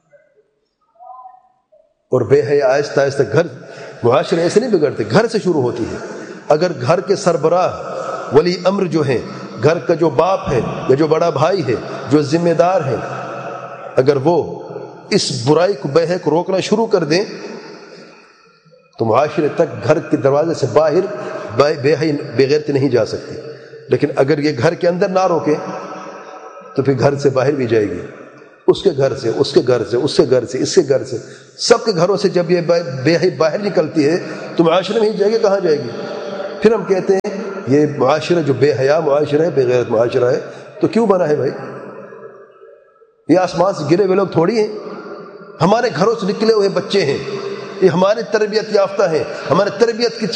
Speaker 1: اور بے حیا آہستہ آہستہ گھر، معاشرے ایسے نہیں بگڑتے، گھر سے شروع ہوتی ہے. اگر گھر کے سربراہ ولی امر جو ہیں، گھر کا جو باپ ہے یا جو بڑا بھائی ہے، جو ذمہ دار ہے، اگر وہ اس برائی کو بے حیا کو روکنا شروع کر دیں تو معاشرے تک گھر کے دروازے سے باہر بے حیا بے غیرتی نہیں جا سکتی. لیکن اگر یہ گھر کے اندر نہ روکے تو پھر گھر سے باہر بھی جائے گی، اس کے گھر سے، اس کے گھر سے، اس کے گھر سے، اس کے گھر سے، سب کے گھروں سے جب یہ بے حیا باہر نکلتی ہے تو معاشرے میں ہی جائے گی، کہاں جائے گی؟ پھر ہم کہتے ہیں یہ معاشرہ جو بے حیا معاشرہ ہے، بے غیرت معاشرہ ہے، تو کیوں بنا ہے بھائی؟ یہ آسمان سے گرے ہوئے لوگ تھوڑی ہیں، ہمارے گھروں سے نکلے ہوئے بچے ہیں، یہ ہماری تربیت یافتہ ہیں، ہمارے تربیت کی